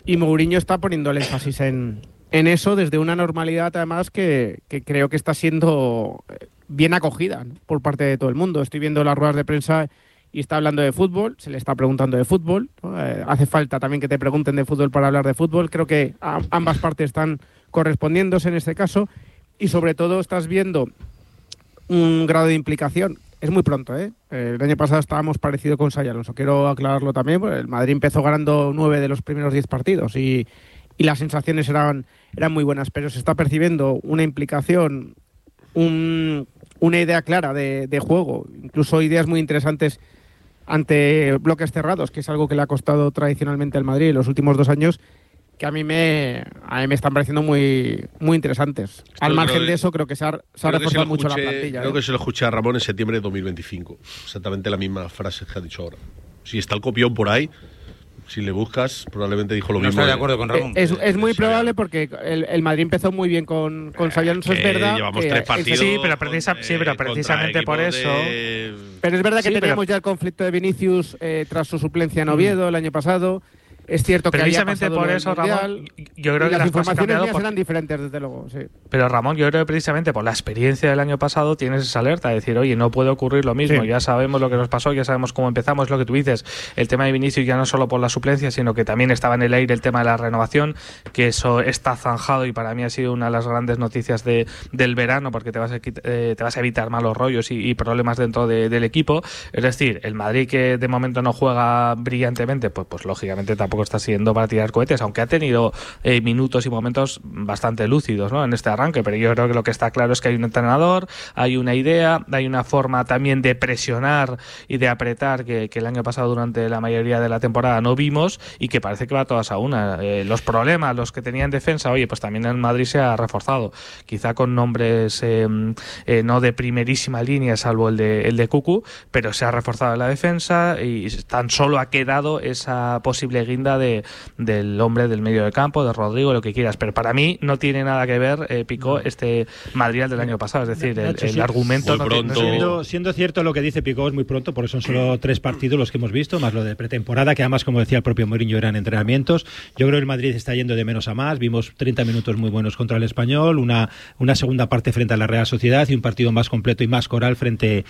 Y Mourinho está poniendo el énfasis en eso desde una normalidad, además, que creo que está siendo bien acogida, ¿no?, por parte de todo el mundo. Estoy viendo las ruedas de prensa y está hablando de fútbol, se le está preguntando de fútbol, ¿no? Hace falta también que te pregunten de fútbol para hablar de fútbol. Creo que ambas partes están correspondiéndose en este caso y sobre todo estás viendo un grado de implicación. Es muy pronto, ¿eh? El año pasado estábamos parecido con Xabi Alonso. Quiero aclararlo también, porque el Madrid empezó ganando 9 de los primeros 10 partidos y las sensaciones eran muy buenas, pero se está percibiendo una implicación, una idea clara de juego, incluso ideas muy interesantes ante bloques cerrados, que es algo que le ha costado tradicionalmente al Madrid en los últimos 2 años, que a mí me están pareciendo muy, muy interesantes. Al margen de eso, creo que se ha reforzado mucho la plantilla. Creo que se lo escuché a Ramón en septiembre de 2025. Exactamente la misma frase que ha dicho ahora. Si está el copión por ahí, si le buscas, probablemente dijo lo mismo. No estoy de acuerdo con Ramón. Es muy probable porque el Madrid empezó muy bien con Xabi Alonso, es verdad. Llevamos 3 partidos. Sí, pero precisamente por eso. Pero es verdad que teníamos ya el conflicto de Vinicius tras su suplencia en Oviedo el año pasado. Es cierto que precisamente por eso, Ramón, yo creo que las informaciones mías eran diferentes, desde luego, sí. Pero Ramón, yo creo que precisamente por la experiencia del año pasado tienes esa alerta de decir, oye, no puede ocurrir lo mismo, ya sabemos lo que nos pasó, ya sabemos cómo empezamos, lo que tú dices, el tema de Vinicius ya no solo por la suplencia, sino que también estaba en el aire el tema de la renovación, que eso está zanjado y para mí ha sido una de las grandes noticias del verano, porque te vas a evitar malos rollos y problemas dentro del equipo. Es decir, el Madrid, que de momento no juega brillantemente, pues lógicamente tampoco está siendo para tirar cohetes, aunque ha tenido minutos y momentos bastante lúcidos, ¿no?, en este arranque, pero yo creo que lo que está claro es que hay un entrenador, hay una idea, hay una forma también de presionar y de apretar que el año pasado durante la mayoría de la temporada no vimos y que parece que va todas a una. Los problemas, los que tenía en defensa, oye, pues también en Madrid se ha reforzado, quizá con nombres no de primerísima línea, salvo el de Cucu, pero se ha reforzado en la defensa y tan solo ha quedado esa posible guinda del hombre del medio de campo, de Rodrigo, lo que quieras, pero para mí no tiene nada que ver, Pico, este Madrid del año pasado, es decir, el argumento siendo cierto lo que dice Pico, es muy pronto, porque son solo 3 partidos los que hemos visto, más lo de pretemporada, que además, como decía el propio Mourinho, eran entrenamientos. Yo creo que el Madrid está yendo de menos a más. Vimos 30 minutos muy buenos contra el Español, una segunda parte frente a la Real Sociedad y un partido más completo y más coral frente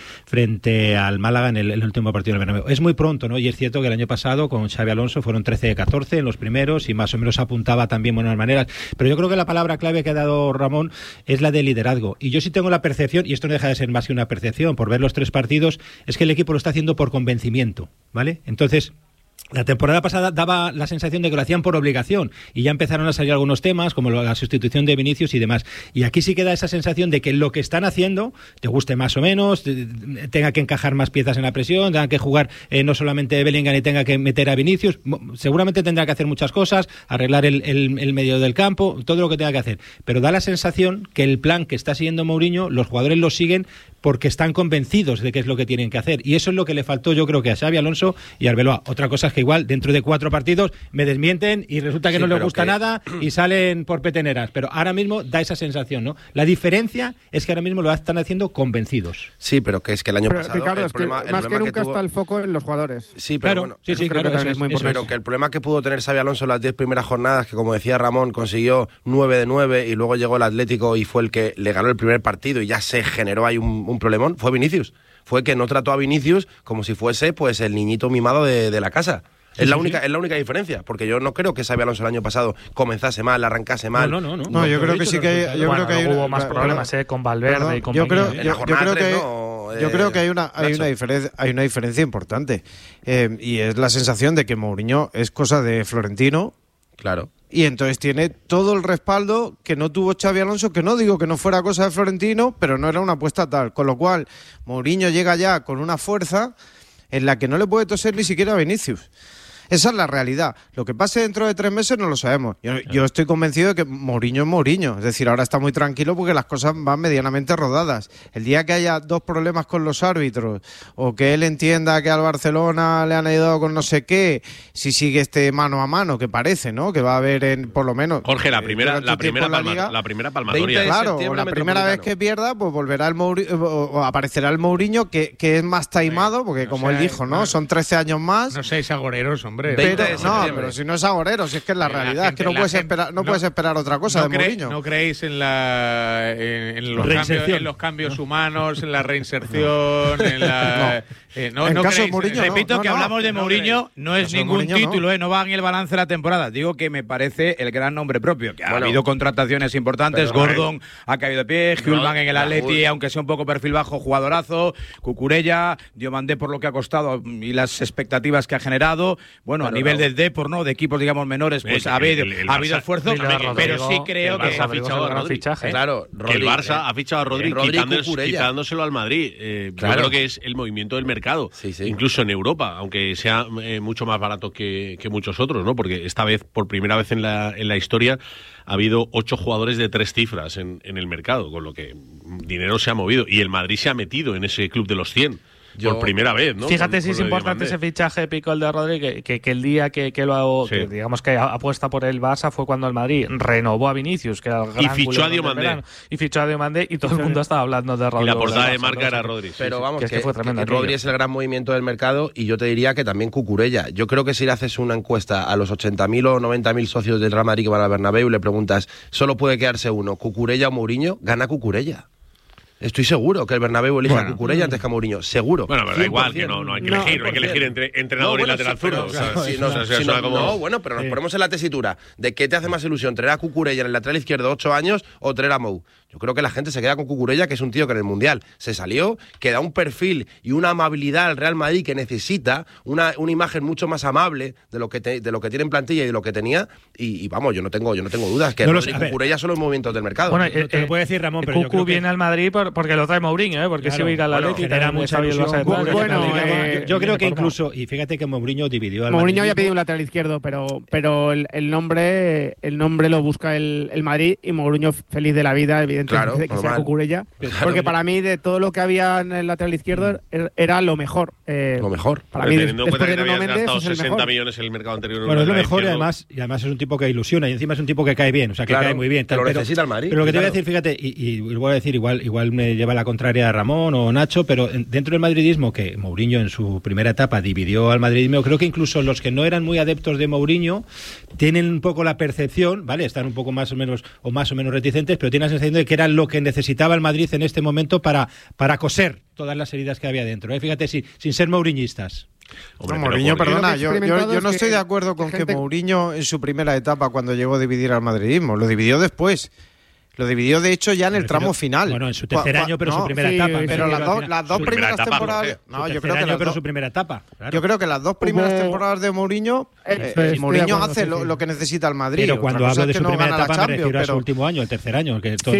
al Málaga en el último partido del Bernabéu. Es muy pronto, ¿no? Y es cierto que el año pasado con Xabi Alonso fueron 13 de 14 en los primeros y más o menos apuntaba también buenas maneras, pero yo creo que la palabra clave que ha dado Ramón es la de liderazgo, y yo sí tengo la percepción, y esto no deja de ser más que una percepción por ver los 3 partidos, es que el equipo lo está haciendo por convencimiento, ¿vale? Entonces, la temporada pasada daba la sensación de que lo hacían por obligación y ya empezaron a salir algunos temas como la sustitución de Vinicius y demás, y aquí sí queda esa sensación de que lo que están haciendo, te guste más o menos, tenga que encajar más piezas en la presión, tenga que jugar no solamente Bellingham y tenga que meter a Vinicius, seguramente tendrá que hacer muchas cosas, arreglar el medio del campo, todo lo que tenga que hacer, pero da la sensación que el plan que está siguiendo Mourinho, los jugadores lo siguen porque están convencidos de qué es lo que tienen que hacer, y eso es lo que le faltó, yo creo, que a Xabi Alonso y a Arbeloa. Otra cosa es que igual dentro de 4 partidos me desmienten y resulta que no les gusta nada y salen por peteneras, pero ahora mismo da esa sensación, ¿no? La diferencia es que ahora mismo lo están haciendo convencidos. Sí, pero que es que el año pasado Ricardo, el es problema, que más que nunca tuvo... está el foco en los jugadores. Sí, pero claro, bueno, claro, que es muy importante. Pero que el problema que pudo tener Xabi Alonso en las 10 primeras jornadas, que como decía Ramón, consiguió 9 de 9 y luego llegó el Atlético y fue el que le ganó el primer partido y ya se generó ahí un problemón, fue Vinicius. Fue que no trató a Vinicius como si fuese pues el niñito mimado de la casa. Es la única diferencia, porque yo no creo que Xabi Alonso el año pasado comenzase mal, arrancase mal. No, yo creo que sí que hay, hubo más problemas con Valverde y con yo creo que hay una diferencia importante, y es la sensación de que Mourinho es cosa de Florentino. Claro. Y entonces tiene todo el respaldo que no tuvo Xabi Alonso, que no digo que no fuera cosa de Florentino, pero no era una apuesta tal. Con lo cual, Mourinho llega ya con una fuerza en la que no le puede toser ni siquiera a Vinicius. Esa es la realidad. Lo que pase dentro de 3 meses no lo sabemos. Yo estoy convencido de que Mourinho es Mourinho. Es decir, ahora está muy tranquilo porque las cosas van medianamente rodadas. El día que haya 2 problemas con los árbitros o que él entienda que al Barcelona le han ayudado con no sé qué, si sigue este mano a mano, que parece, ¿no? Que va a haber por lo menos... Jorge, la primera palmatoria. Claro, la primera vez que pierda, pues volverá o aparecerá el Mourinho que es más taimado, porque como él dijo, ¿no? Son 13 años más. No seáis agoreros, hombre. hombre. Pero si no es agorero, si es que es la realidad, es que no puedes esperar otra cosa de Mourinho. ¿No creéis en los cambios humanos, en la reinserción, en la... en caso de Mourinho, repito que hablamos de Mourinho, no es ningún título, no va en el balance de la temporada. Digo que me parece el gran nombre propio, que ha habido contrataciones importantes. Gordon ha caído de pie, Hjulman en el Atleti, aunque sea un poco perfil bajo, jugadorazo, Cucurella, Diomandé por lo que ha costado y las expectativas que ha generado. Bueno, a nivel del Depor, ¿no? De equipos, digamos, menores, pues ha habido esfuerzo, pero sí creo que ha fichado a Rodri. Claro, el Barça ha fichado a Rodri quitándoselo al Madrid. Yo creo que es el movimiento del mercado. Incluso en Europa, aunque sea mucho más barato que muchos otros, ¿no? Porque esta vez, por primera vez en la historia, ha habido 8 jugadores de 3 cifras en el mercado, con lo que dinero se ha movido. Y el Madrid se ha metido en ese club de los 100. Por primera vez, ¿no? Fíjate si es importante ese fichaje pico el de Rodri, que el día que digamos que apuesta por el Barça fue cuando el Madrid renovó a Vinicius, que era el gran y fichó a Diomandé. Y fichó a Diomandé y todo el mundo estaba hablando de Rodri. Y la portada de marca era Rodri. Pero vamos, que fue tremendo. Rodri es el gran movimiento del mercado y yo te diría que también Cucurella. Yo creo que si le haces una encuesta a los 80.000 o 90.000 socios del Real Madrid que van al Bernabéu y le preguntas, solo puede quedarse uno, Cucurella o Mourinho, gana Cucurella. Estoy seguro que el Bernabéu elija a Cucurella antes que a Mourinho, seguro. Bueno, pero da igual, que no hay que elegir, no hay que elegir entre entrenador y lateral zurdo. Bueno, pero nos ponemos en la tesitura de qué te hace más ilusión, traer a Cucurella en el lateral izquierdo 8 años o traer a Mou. Yo creo que la gente se queda con Cucurella, que es un tío que en el Mundial se salió, que da un perfil y una amabilidad al Real Madrid que necesita, una imagen mucho más amable de lo que tiene en plantilla y de lo que tenía. Y vamos, yo no tengo dudas que Cucurella son los movimientos del mercado. Bueno, te lo puede decir Ramón, pero yo creo que viene al Madrid porque lo trae Mourinho, porque si va a ir al Atleti era mucha ilusión. Yo creo que incluso, y fíjate que Mourinho dividió al Mourinho había pedido un lateral izquierdo, pero el nombre lo busca el Madrid y Mourinho feliz de la vida, evidentemente, de que sea Cucurella, porque para mí de todo lo que había en el lateral izquierdo era lo mejor. Lo mejor. Para mí, teniendo en cuenta que te habías Mendes, gastado es el 60 mejor. millones en el mercado anterior. Bueno, es lo mejor y además es un tipo que ilusiona y encima es un tipo que cae bien, o sea, que cae muy bien. Lo necesita el Madrid. Pero lo que te voy a decir, fíjate, y voy a decir, igual me lleva la contraria a Ramón o Nacho, pero dentro del madridismo, que Mourinho en su primera etapa dividió al madridismo, creo que incluso los que no eran muy adeptos de Mourinho tienen un poco la percepción, ¿vale? Están un poco más o menos reticentes, pero tienen la sensación de que era lo que necesitaba el Madrid en este momento para coser todas las heridas que había dentro, ¿eh? Fíjate, sin ser mouriñistas. Hombre, Mourinho, perdona, yo no estoy de acuerdo con que Mourinho en su primera etapa, cuando llegó a dividir al madridismo, lo dividió después. Lo dividió, de hecho, ya en el tramo final. Bueno, en su tercer año, pero su primera etapa. Pero las dos primeras temporadas... yo creo que pero su primera etapa. Claro. Yo creo que las dos primeras temporadas de Mourinho, Mourinho hace lo que necesita el Madrid. Pero cuando hablo de su primera etapa me refiero a su último año, el tercer año. Que todos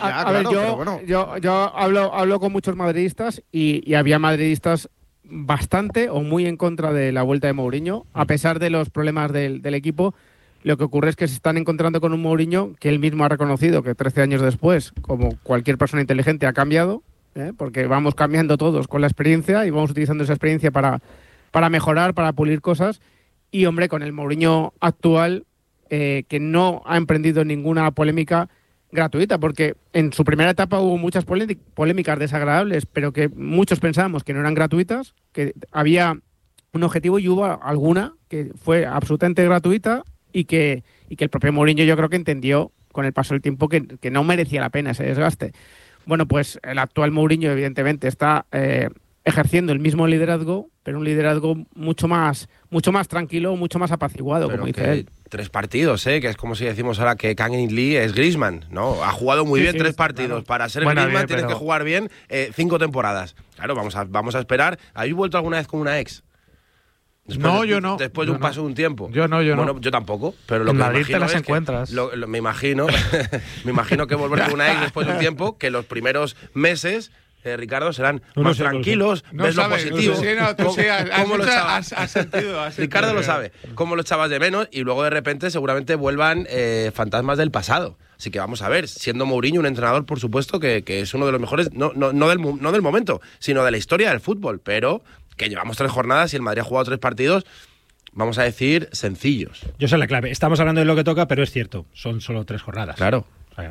yo hablo con muchos madridistas y había madridistas bastante o muy en contra de la vuelta de Mourinho, a pesar de los problemas del equipo. Lo que ocurre es que se están encontrando con un Mourinho que él mismo ha reconocido que 13 años después, como cualquier persona inteligente, ha cambiado, porque vamos cambiando todos con la experiencia y vamos utilizando esa experiencia para mejorar, para pulir cosas. Y, hombre, con el Mourinho actual, que no ha emprendido ninguna polémica gratuita, porque en su primera etapa hubo muchas polémicas desagradables, pero que muchos pensábamos que no eran gratuitas, que había un objetivo y hubo alguna que fue absolutamente gratuita, y que el propio Mourinho yo creo que entendió con el paso del tiempo que no merecía la pena ese desgaste. Bueno, pues el actual Mourinho evidentemente está ejerciendo el mismo liderazgo, pero un liderazgo mucho más tranquilo, mucho más apaciguado, pero como dice él. 3 partidos, que es como si decimos ahora que Kang In Lee es Griezmann, ¿no? Ha jugado muy bien 3 partidos. Claro. Para ser Griezmann tienes que jugar bien 5 temporadas. Claro, vamos a esperar. ¿Habéis vuelto alguna vez con una ex? Yo no. Después de un paso de un tiempo. Yo no. Bueno, yo tampoco. Pero lo en que Madrid te las es encuentras. Me imagino que volver con una ex después de un tiempo, que los primeros meses, Ricardo, serán más tranquilos, ves lo positivo. ¿Cómo lo echabas? Ricardo lo sabe. Cómo lo echabas de menos y luego de repente seguramente vuelvan fantasmas del pasado. Así que vamos a ver, siendo Mourinho un entrenador, por supuesto, que es uno de los mejores, no del momento, sino de la historia del fútbol, pero que llevamos 3 jornadas y el Madrid ha jugado 3 partidos, vamos a decir, sencillos. Yo sé la clave. Estamos hablando de lo que toca, pero es cierto, son solo 3 jornadas. Claro. O sea,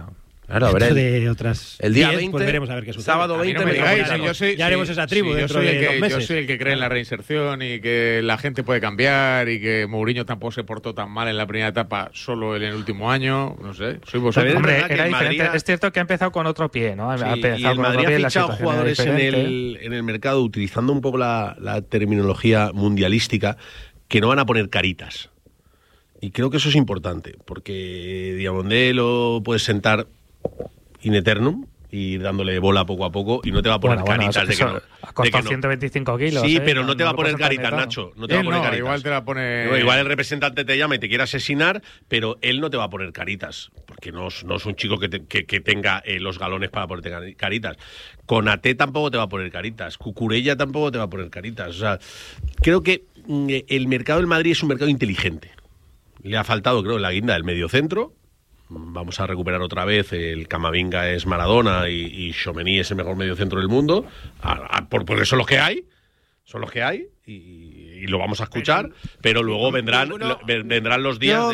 Claro, a ver, de otras el día 10, 20, pues veremos a ver qué sucede. sábado 20, no me digáis, ya haremos esa tribu dentro de 2 meses. Yo soy el que cree en la reinserción y que la gente puede cambiar y que Mourinho tampoco se portó tan mal en la primera etapa, solo en el último año, no sé, soy vosotros. Hombre, era diferente. Es cierto que ha empezado con otro pie, ¿no? Sí, y el Madrid ha fichado jugadores en el mercado, utilizando un poco la terminología mundialística, que no van a poner caritas. Y creo que eso es importante, porque Diamandé lo puedes sentar in eternum y ir dándole bola poco a poco y no te va a poner caritas de que no. Ha costado 125 kilos. Sí, pero no te va a poner caritas, Nacho. No te va a poner caritas. Igual te la pone... Igual el representante te llama y te quiere asesinar, pero él no te va a poner caritas, porque no es un chico que tenga los galones para ponerte caritas. Konaté tampoco te va a poner caritas. Cucurella tampoco te va a poner caritas. O sea, creo que el mercado del Madrid es un mercado inteligente. Le ha faltado, creo, la guinda del mediocentro. Vamos a recuperar otra vez el Camavinga es Maradona y Tchouaméni es el mejor mediocentro del mundo. Porque son los que hay. Son los que hay y lo vamos a escuchar. Pero luego vendrán los días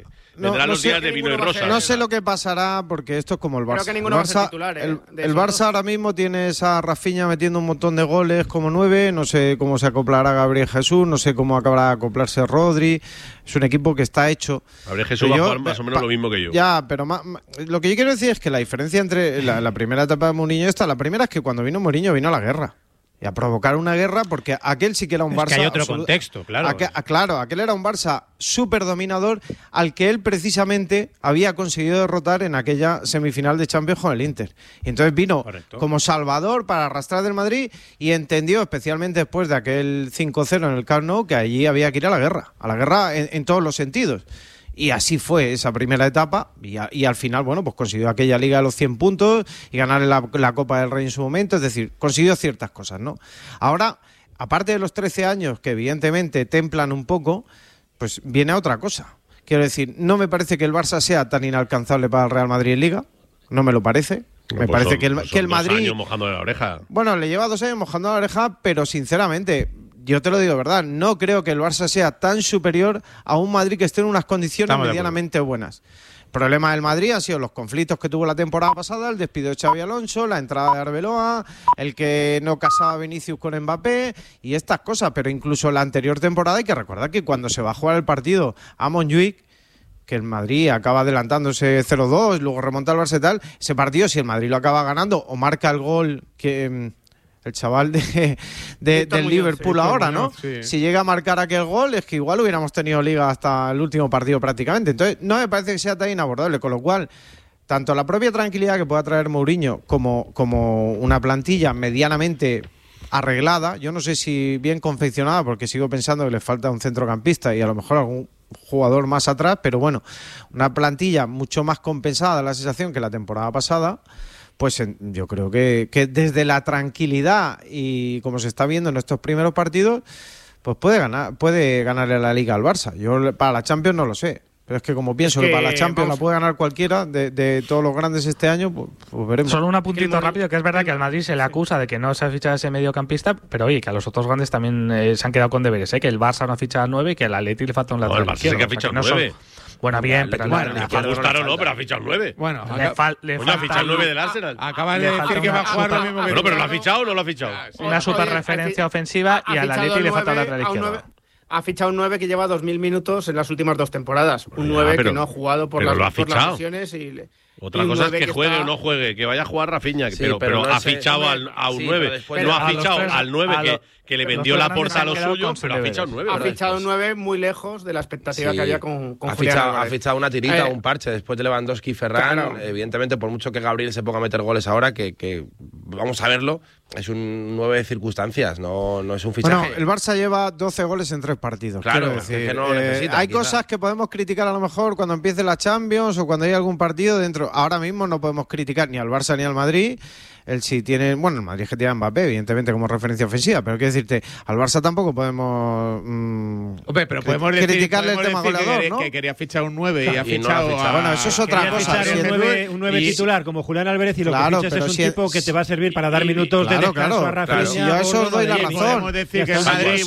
de vino y rosa. No sé lo que pasará porque esto es como el Barça. Creo que ninguno va a ser titular, el Barça ahora mismo tiene esa Rafinha metiendo un montón de goles como 9. No sé cómo se acoplará Gabriel Jesús, no sé cómo acabará de acoplarse Rodri. Es un equipo que está hecho. Gabriel Jesús va a jugar más o menos lo mismo que yo. Ya, pero lo que yo quiero decir es que la diferencia entre la primera etapa de Mourinho y esta, la primera es que cuando vino Mourinho vino a la guerra. Y a provocar una guerra, porque aquel sí que era un Barça... Es que hay otro contexto, claro. Aquel era un Barça súper dominador al que él precisamente había conseguido derrotar en aquella semifinal de Champions con el Inter. Y entonces vino como salvador para arrastrar del Madrid y entendió, especialmente después de aquel 5-0 en el Camp Nou, que allí había que ir a la guerra en todos los sentidos. Y así fue esa primera etapa y al final, bueno, pues consiguió aquella liga de los 100 puntos y ganar la Copa del Rey en su momento, es decir, consiguió ciertas cosas, ¿no? Ahora, aparte de los 13 años que evidentemente templan un poco, pues viene otra cosa. Quiero decir, no me parece que el Barça sea tan inalcanzable para el Real Madrid en Liga, no me lo parece. Me parece que el Madrid... 2 años mojando la oreja. Bueno, le lleva 2 años mojando la oreja, pero sinceramente... Yo te lo digo, ¿verdad? No creo que el Barça sea tan superior a un Madrid que esté en unas condiciones medianamente buenas. El problema del Madrid han sido los conflictos que tuvo la temporada pasada, el despido de Xabi Alonso, la entrada de Arbeloa, el que no casaba Vinicius con Mbappé y estas cosas. Pero incluso la anterior temporada hay que recordar que cuando se va a jugar el partido a Montjuic, que el Madrid acaba adelantándose 0-2, luego remonta al Barça y tal, ese partido, si el Madrid lo acaba ganando o marca el gol que... el chaval del Liverpool ahora, ¿no? Sí. Si llega a marcar aquel gol, es que igual hubiéramos tenido liga hasta el último partido prácticamente. Entonces, no me parece que sea tan inabordable, con lo cual, tanto la propia tranquilidad que pueda traer Mourinho como una plantilla medianamente arreglada, yo no sé si bien confeccionada, porque sigo pensando que le falta un centrocampista y a lo mejor algún jugador más atrás, pero bueno, una plantilla mucho más compensada, la sensación, que la temporada pasada. Pues yo creo que desde la tranquilidad y como se está viendo en estos primeros partidos, pues puede ganarle la Liga al Barça. Yo para la Champions no lo sé, pero es que como pienso que para la Champions la puede ganar cualquiera de todos los grandes este año, pues veremos. Solo un apuntito rápido, que es verdad que al Madrid se le acusa de que no se ha fichado ese mediocampista, pero oye, que a los otros grandes también se han quedado con deberes, que el Barça no ha fichado 9 y que al Atleti le falta un lateral izquierdo. El Barça sí que ha fichado 9. Bueno, bien, pero le puede gustar o no, pero ha fichado 9. Bueno, ha fichado 9 del Arsenal. Acaba de decir que va a jugar lo mismo que... Bueno, pero ¿lo ha fichado o no lo ha fichado? Una super referencia ofensiva y al Atleti le falta un lateral izquierdo. Ha fichado un 9 que lleva 2.000 minutos en las últimas 2 temporadas. Un 9 que no ha jugado por las lesiones y... Otra cosa es que juegue o no juegue, que vaya a jugar Rafinha, sí, pero no ha fichado a un 9. No ha fichado al 9 que le vendió la Porta a los suyos, pero ha fichado un 9. Ha fichado un 9 muy lejos de la expectativa que había con Julián Álvarez. Ha fichado una tirita, un parche después de Lewandowski y Ferran. Claro. Evidentemente, por mucho que Gabriel se ponga a meter goles ahora, que vamos a verlo, es un 9 de circunstancias, no es un fichaje. Bueno, el Barça lleva 12 goles en 3 partidos. Claro, decir, es que no lo necesita. Hay cosas que podemos criticar a lo mejor cuando empiece la Champions o cuando hay algún partido dentro. Ahora mismo no podemos criticar ni al Barça ni al Madrid. El Madrid es que tiene a Mbappé, evidentemente, como referencia ofensiva, pero quiero decirte, al Barça tampoco podemos pero podemos criticarle el tema goleador, ¿no? Que quería fichar un 9 y ha fichado bueno, eso es otra cosa. Un 9 titular como Julián Álvarez y lo que fichas es un tipo que te va a ser para dar minutos de descanso a Rafinha. Si yo a eso os doy la razón. Podemos decir que el Madrid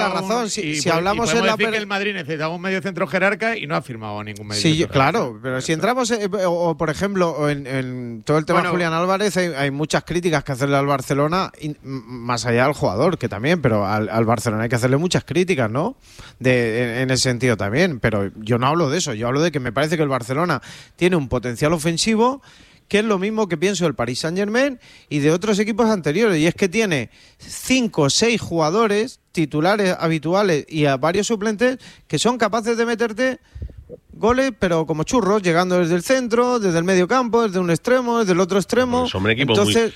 Si hablamos en la que el Madrid necesitaba un medio centro jerarca y no ha firmado a ningún medio centro. Claro, pero si entramos por ejemplo, en todo el tema de Julián Álvarez hay muchas críticas que hacerle al Barcelona, más allá del jugador, que también, pero al Barcelona hay que hacerle muchas críticas, ¿no? En ese sentido también, pero yo no hablo de eso, yo hablo de que me parece que el Barcelona tiene un potencial ofensivo que es lo mismo que pienso del Paris Saint-Germain y de otros equipos anteriores, y es que tiene 5 o 6 jugadores titulares habituales y a varios suplentes que son capaces de meterte goles, pero como churros, llegando desde el centro, desde el medio campo, desde un extremo, desde el otro extremo. Son equipos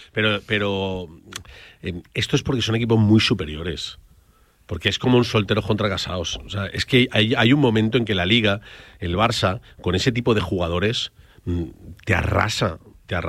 pero esto es porque son equipos muy superiores. Porque es como un soltero contra casados. O sea, es que hay un momento en que la Liga, el Barça, con ese tipo de jugadores, te arrasa.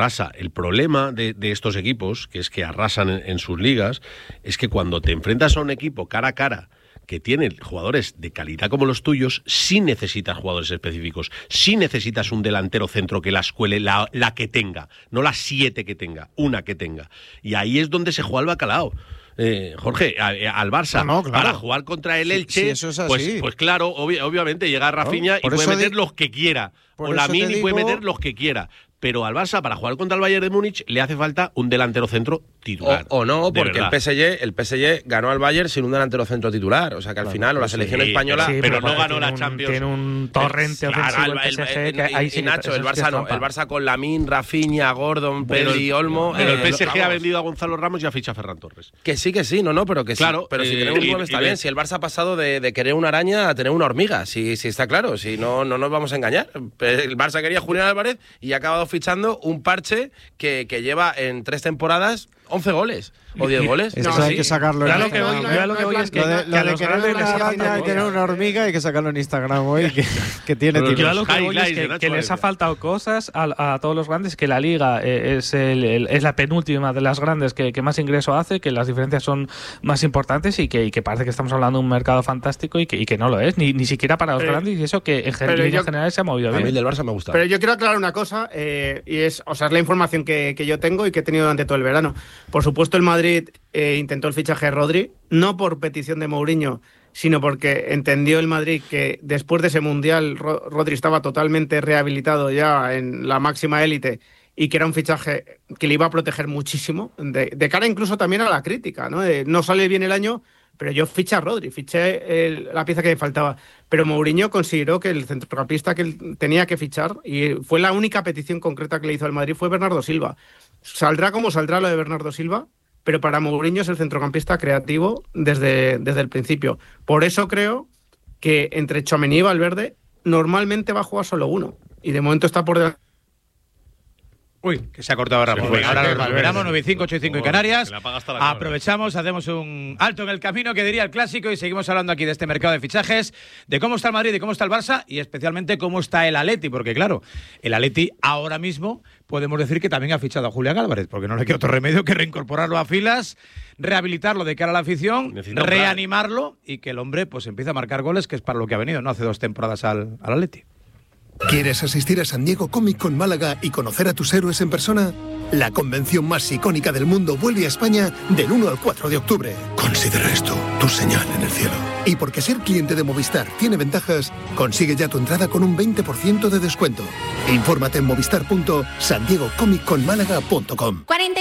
El problema de estos equipos, que es que arrasan en sus ligas, es que cuando te enfrentas a un equipo cara a cara que tiene jugadores de calidad como los tuyos, sí necesitas jugadores específicos, sí necesitas un delantero centro que la escuele, la que tenga, no las 7 que tenga, una que tenga. Y ahí es donde se juega el bacalao. Jorge, al Barça, claro. Para jugar contra el Elche, sí, eso es así. Pues claro, obviamente llega Rafinha y puede meter los que quiera, o Lamine puede meter los que quiera. Pero al Barça, para jugar contra el Bayern de Múnich, le hace falta un delantero centro titular. O no, porque el PSG ganó al Bayern sin un delantero centro titular. O sea que al final, o la selección española... pero no ganó la Champions. Tiene un torrente ofensivo el PSG. Y Nacho, el Barça no. El Barça con Lamine, Rafinha, Gordon, Pedri, Olmo... Pero el PSG ha vendido a Gonzalo Ramos y ha fichado a Ferran Torres. Que sí, no, pero que claro, sí. Pero si queremos un gol está bien. Si el Barça ha pasado de querer una araña a tener una hormiga. Si está claro. Si no nos vamos a engañar. El Barça quería a Julián Álvarez y ha acabado fichando un parche que lleva en 3 temporadas 11 goles o 10 goles. Eso hay que sacarlo en Instagram. Lo de querer una araña y tener una hormiga hay que sacarlo en Instagram hoy, que tiene tiempo. Yo a lo que voy es que les ha faltado cosas a todos los grandes, que la Liga es la penúltima de las grandes que más ingreso hace, que las diferencias son más importantes y que parece que estamos hablando de un mercado fantástico y que no lo es, ni siquiera para los grandes, y eso que en líneas generales se ha movido bien. A mí el del Barça me gusta. Pero yo quiero aclarar una cosa, y es la información que yo tengo y que he tenido durante todo el verano. Por supuesto, el Madrid intentó el fichaje de Rodri, no por petición de Mourinho, sino porque entendió el Madrid que después de ese Mundial Rodri estaba totalmente rehabilitado ya en la máxima élite y que era un fichaje que le iba a proteger muchísimo, de cara incluso también a la crítica, ¿no? No sale bien el año, pero yo fiché a Rodri, fiché la pieza que me faltaba. Pero Mourinho consideró que el centrocampista que él tenía que fichar, y fue la única petición concreta que le hizo al Madrid, fue Bernardo Silva. Saldrá como saldrá lo de Bernardo Silva, pero para Mourinho es el centrocampista creativo desde el principio. Por eso creo que entre Tchouaméni y Valverde normalmente va a jugar solo uno, y de momento está por delante. Uy, que se ha cortado Ramos. Venga, ahora nos volveremos, 9-5, 8-5 en Canarias. Aprovechamos, hacemos un alto en el camino, que diría el clásico, y seguimos hablando aquí de este mercado de fichajes, de cómo está el Madrid, de cómo está el Barça, y especialmente cómo está el Atleti, porque claro, el Atleti ahora mismo podemos decir que también ha fichado a Julián Álvarez, porque no le queda otro remedio que reincorporarlo a filas, rehabilitarlo de cara a la afición, reanimarlo, y que el hombre pues empiece a marcar goles, que es para lo que ha venido, ¿no? Hace 2 temporadas al Atleti. ¿Quieres asistir a San Diego Comic Con Málaga y conocer a tus héroes en persona? La convención más icónica del mundo vuelve a España del 1 al 4 de octubre. Considera esto tu señal en el cielo. Y porque ser cliente de Movistar tiene ventajas, consigue ya tu entrada con un 20% de descuento. Infórmate en movistar.sandiegocomicconmálaga.com.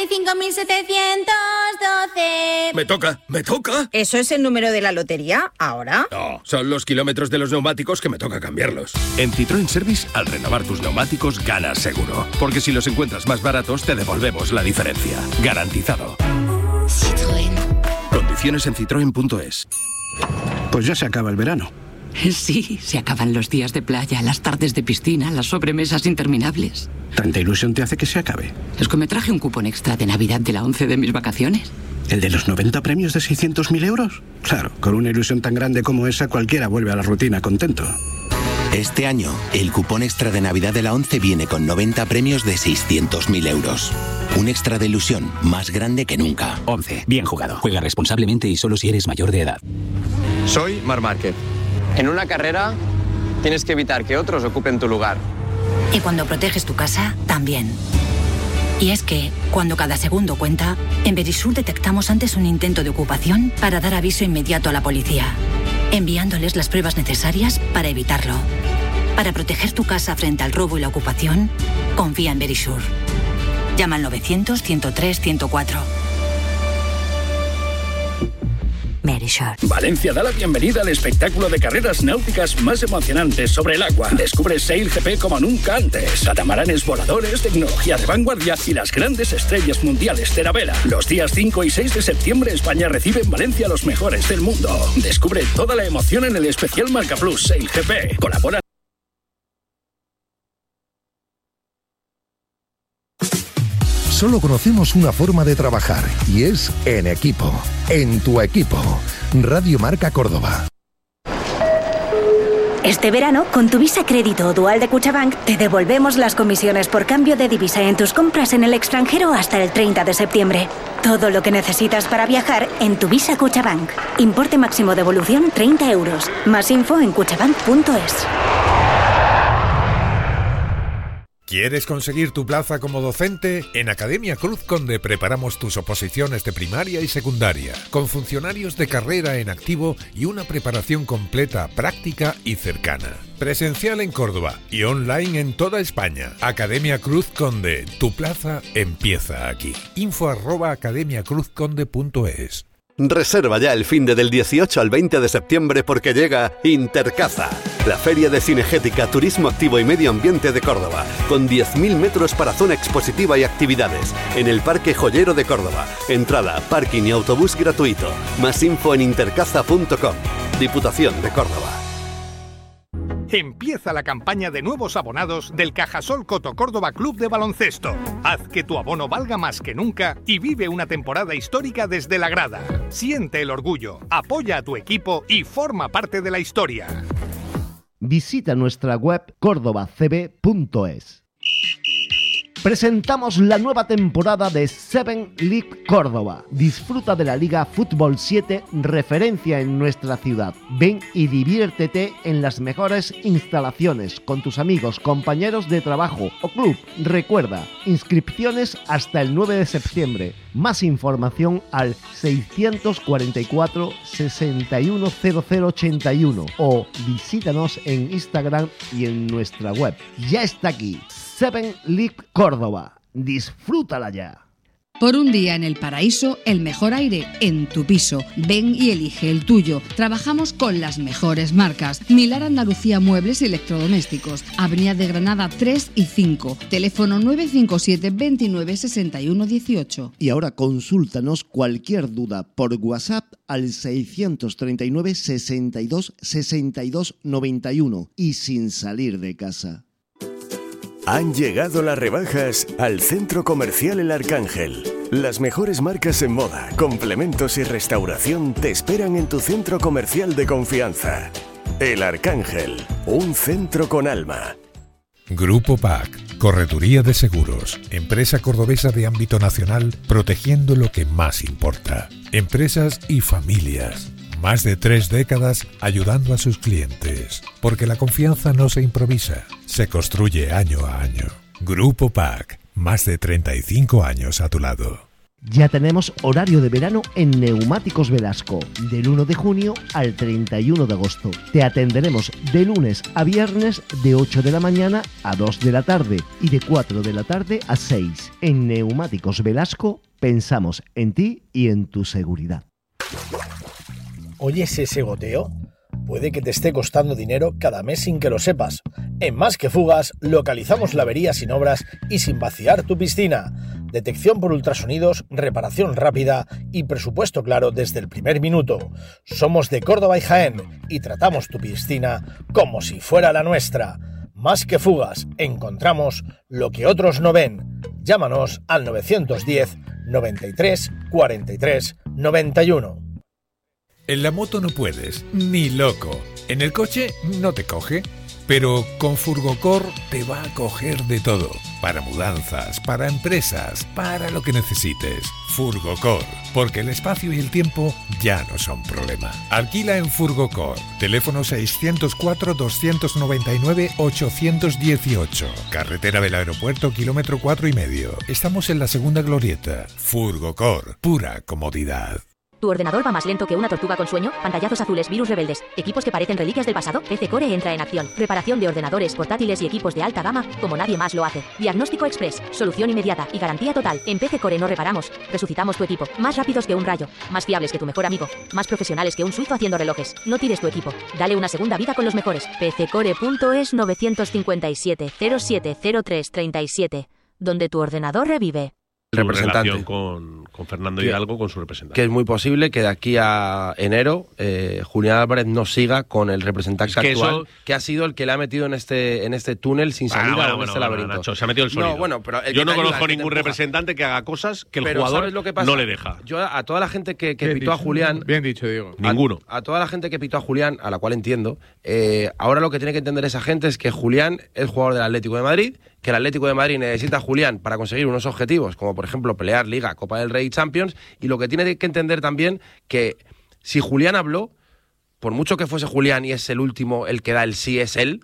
45.712. Me toca. ¿Eso es el número de la lotería ahora? No, son los kilómetros de los neumáticos que me toca cambiarlos. En Citroën Service, al renovar tus neumáticos, ganas seguro. Porque si los encuentras más baratos, te devolvemos la diferencia. Garantizado. Citroën. Condiciones en citroen.es. Pues ya se acaba el verano. Sí, se acaban los días de playa, las tardes de piscina, las sobremesas interminables. ¿Tanta ilusión te hace que se acabe? Es que me traje un cupón extra de Navidad de la 11 de mis vacaciones. ¿El de los 90 premios de 600.000 euros? Claro, con una ilusión tan grande como esa, cualquiera vuelve a la rutina contento. Este año, el cupón extra de Navidad de la 11 viene con 90 premios de 600.000 euros. Un extra de ilusión más grande que nunca. 11. Bien jugado. Juega responsablemente y solo si eres mayor de edad. Soy Marc Márquez. En una carrera tienes que evitar que otros ocupen tu lugar. Y cuando proteges tu casa, también. Y es que, cuando cada segundo cuenta, en Verisur detectamos antes un intento de ocupación para dar aviso inmediato a la policía, enviándoles las pruebas necesarias para evitarlo. Para proteger tu casa frente al robo y la ocupación, confía en Verisure. Llama al 900-103-104. Verisure. Valencia da la bienvenida al espectáculo de carreras náuticas más emocionantes sobre el agua. Descubre SailGP como nunca antes. Catamaranes voladores, tecnología de vanguardia y las grandes estrellas mundiales de la vela. Los días 5 y 6 de septiembre, España recibe en Valencia a los mejores del mundo. Descubre toda la emoción en el especial Marca Plus SailGP. Colabora. Solo conocemos una forma de trabajar y es en equipo. En tu equipo. Radio Marca Córdoba. Este verano, con tu Visa Crédito o Dual de Cuchabank, te devolvemos las comisiones por cambio de divisa en tus compras en el extranjero hasta el 30 de septiembre. Todo lo que necesitas para viajar en tu Visa Cuchabank. Importe máximo de devolución 30 euros. Más info en cuchabank.es. ¿Quieres conseguir tu plaza como docente? En Academia Cruz Conde preparamos tus oposiciones de primaria y secundaria, con funcionarios de carrera en activo y una preparación completa, práctica y cercana. Presencial en Córdoba y online en toda España. Academia Cruz Conde, tu plaza empieza aquí. info@academiacruzconde.es. Reserva ya el finde del 18 al 20 de septiembre porque llega Intercaza, la feria de cinegética, turismo activo y medio ambiente de Córdoba, con 10.000 metros para zona expositiva y actividades, en el Parque Joyero de Córdoba. Entrada, parking y autobús gratuito. Más info en intercaza.com. Diputación de Córdoba. Empieza la campaña de nuevos abonados del Cajasol Coto Córdoba Club de Baloncesto. Haz que tu abono valga más que nunca y vive una temporada histórica desde la grada. Siente el orgullo, apoya a tu equipo y forma parte de la historia. Visita nuestra web cordobacb.es. Presentamos la nueva temporada de 7 League Córdoba. Disfruta de la Liga Fútbol 7, referencia en nuestra ciudad. Ven y diviértete en las mejores instalaciones con tus amigos, compañeros de trabajo o club. Recuerda, inscripciones hasta el 9 de septiembre. Más información al 644 610081 o visítanos en Instagram y en nuestra web. Ya está aquí. 7 League Córdoba. Disfrútala ya. Por un día en el paraíso, el mejor aire en tu piso. Ven y elige el tuyo. Trabajamos con las mejores marcas. Milar Andalucía Muebles y Electrodomésticos. Avenida de Granada 3 y 5. Teléfono 957 29 61 18. Y ahora consúltanos cualquier duda por WhatsApp al 639 62 62 91 y sin salir de casa. Han llegado las rebajas al Centro Comercial El Arcángel. Las mejores marcas en moda, complementos y restauración te esperan en tu centro comercial de confianza. El Arcángel, un centro con alma. Grupo PAC, Correduría de Seguros, empresa cordobesa de ámbito nacional, protegiendo lo que más importa. Empresas y familias. Más de 3 décadas ayudando a sus clientes, porque la confianza no se improvisa, se construye año a año. Grupo PAC, más de 35 años a tu lado. Ya tenemos horario de verano en Neumáticos Velasco, del 1 de junio al 31 de agosto. Te atenderemos de lunes a viernes de 8 de la mañana a 2 de la tarde y de 4 de la tarde a 6. En Neumáticos Velasco pensamos en ti y en tu seguridad. ¿Oyes ese goteo? Puede que te esté costando dinero cada mes sin que lo sepas. En Más que Fugas localizamos la avería sin obras y sin vaciar tu piscina. Detección por ultrasonidos, reparación rápida y presupuesto claro desde el primer minuto. Somos de Córdoba y Jaén y tratamos tu piscina como si fuera la nuestra. Más que Fugas, encontramos lo que otros no ven. Llámanos al 910 93 43 91. En la moto no puedes, ni loco. En el coche no te coge, pero con Furgocor te va a coger de todo. Para mudanzas, para empresas, para lo que necesites. Furgocor, porque el espacio y el tiempo ya no son problema. Alquila en Furgocor. Teléfono 604-299-818. Carretera del Aeropuerto, kilómetro 4,5. Estamos en la segunda glorieta. Furgocor, pura comodidad. ¿Tu ordenador va más lento que una tortuga con sueño? ¿Pantallazos azules, virus rebeldes, equipos que parecen reliquias del pasado? PC Core entra en acción. Reparación de ordenadores, portátiles y equipos de alta gama, como nadie más lo hace. Diagnóstico express, solución inmediata y garantía total. En PC Core no reparamos, resucitamos tu equipo. Más rápidos que un rayo, más fiables que tu mejor amigo, más profesionales que un suizo haciendo relojes. No tires tu equipo, dale una segunda vida con los mejores. PCcore.es 957 0703 37, donde tu ordenador revive. Representante con Fernando Hidalgo, con su representante. Que es muy posible que de aquí a enero Julián Álvarez no siga con el representante actual, que ha sido el que le ha metido en este túnel sin salida, en este laberinto. Nacho, se ha metido el sólido. Yo no conozco ningún representante que haga cosas que el jugador no le deja. Yo a toda la gente que pitó a Julián... Bien dicho, Diego. Ninguno. A toda la gente que pitó a Julián, a la cual entiendo, ahora lo que tiene que entender esa gente es que Julián es jugador del Atlético de Madrid, que el Atlético de Madrid necesita a Julián para conseguir unos objetivos, como por ejemplo pelear Liga, Copa del Rey y Champions, y lo que tiene que entender también que si Julián habló, por mucho que fuese Julián y es el último, el que da el sí es él,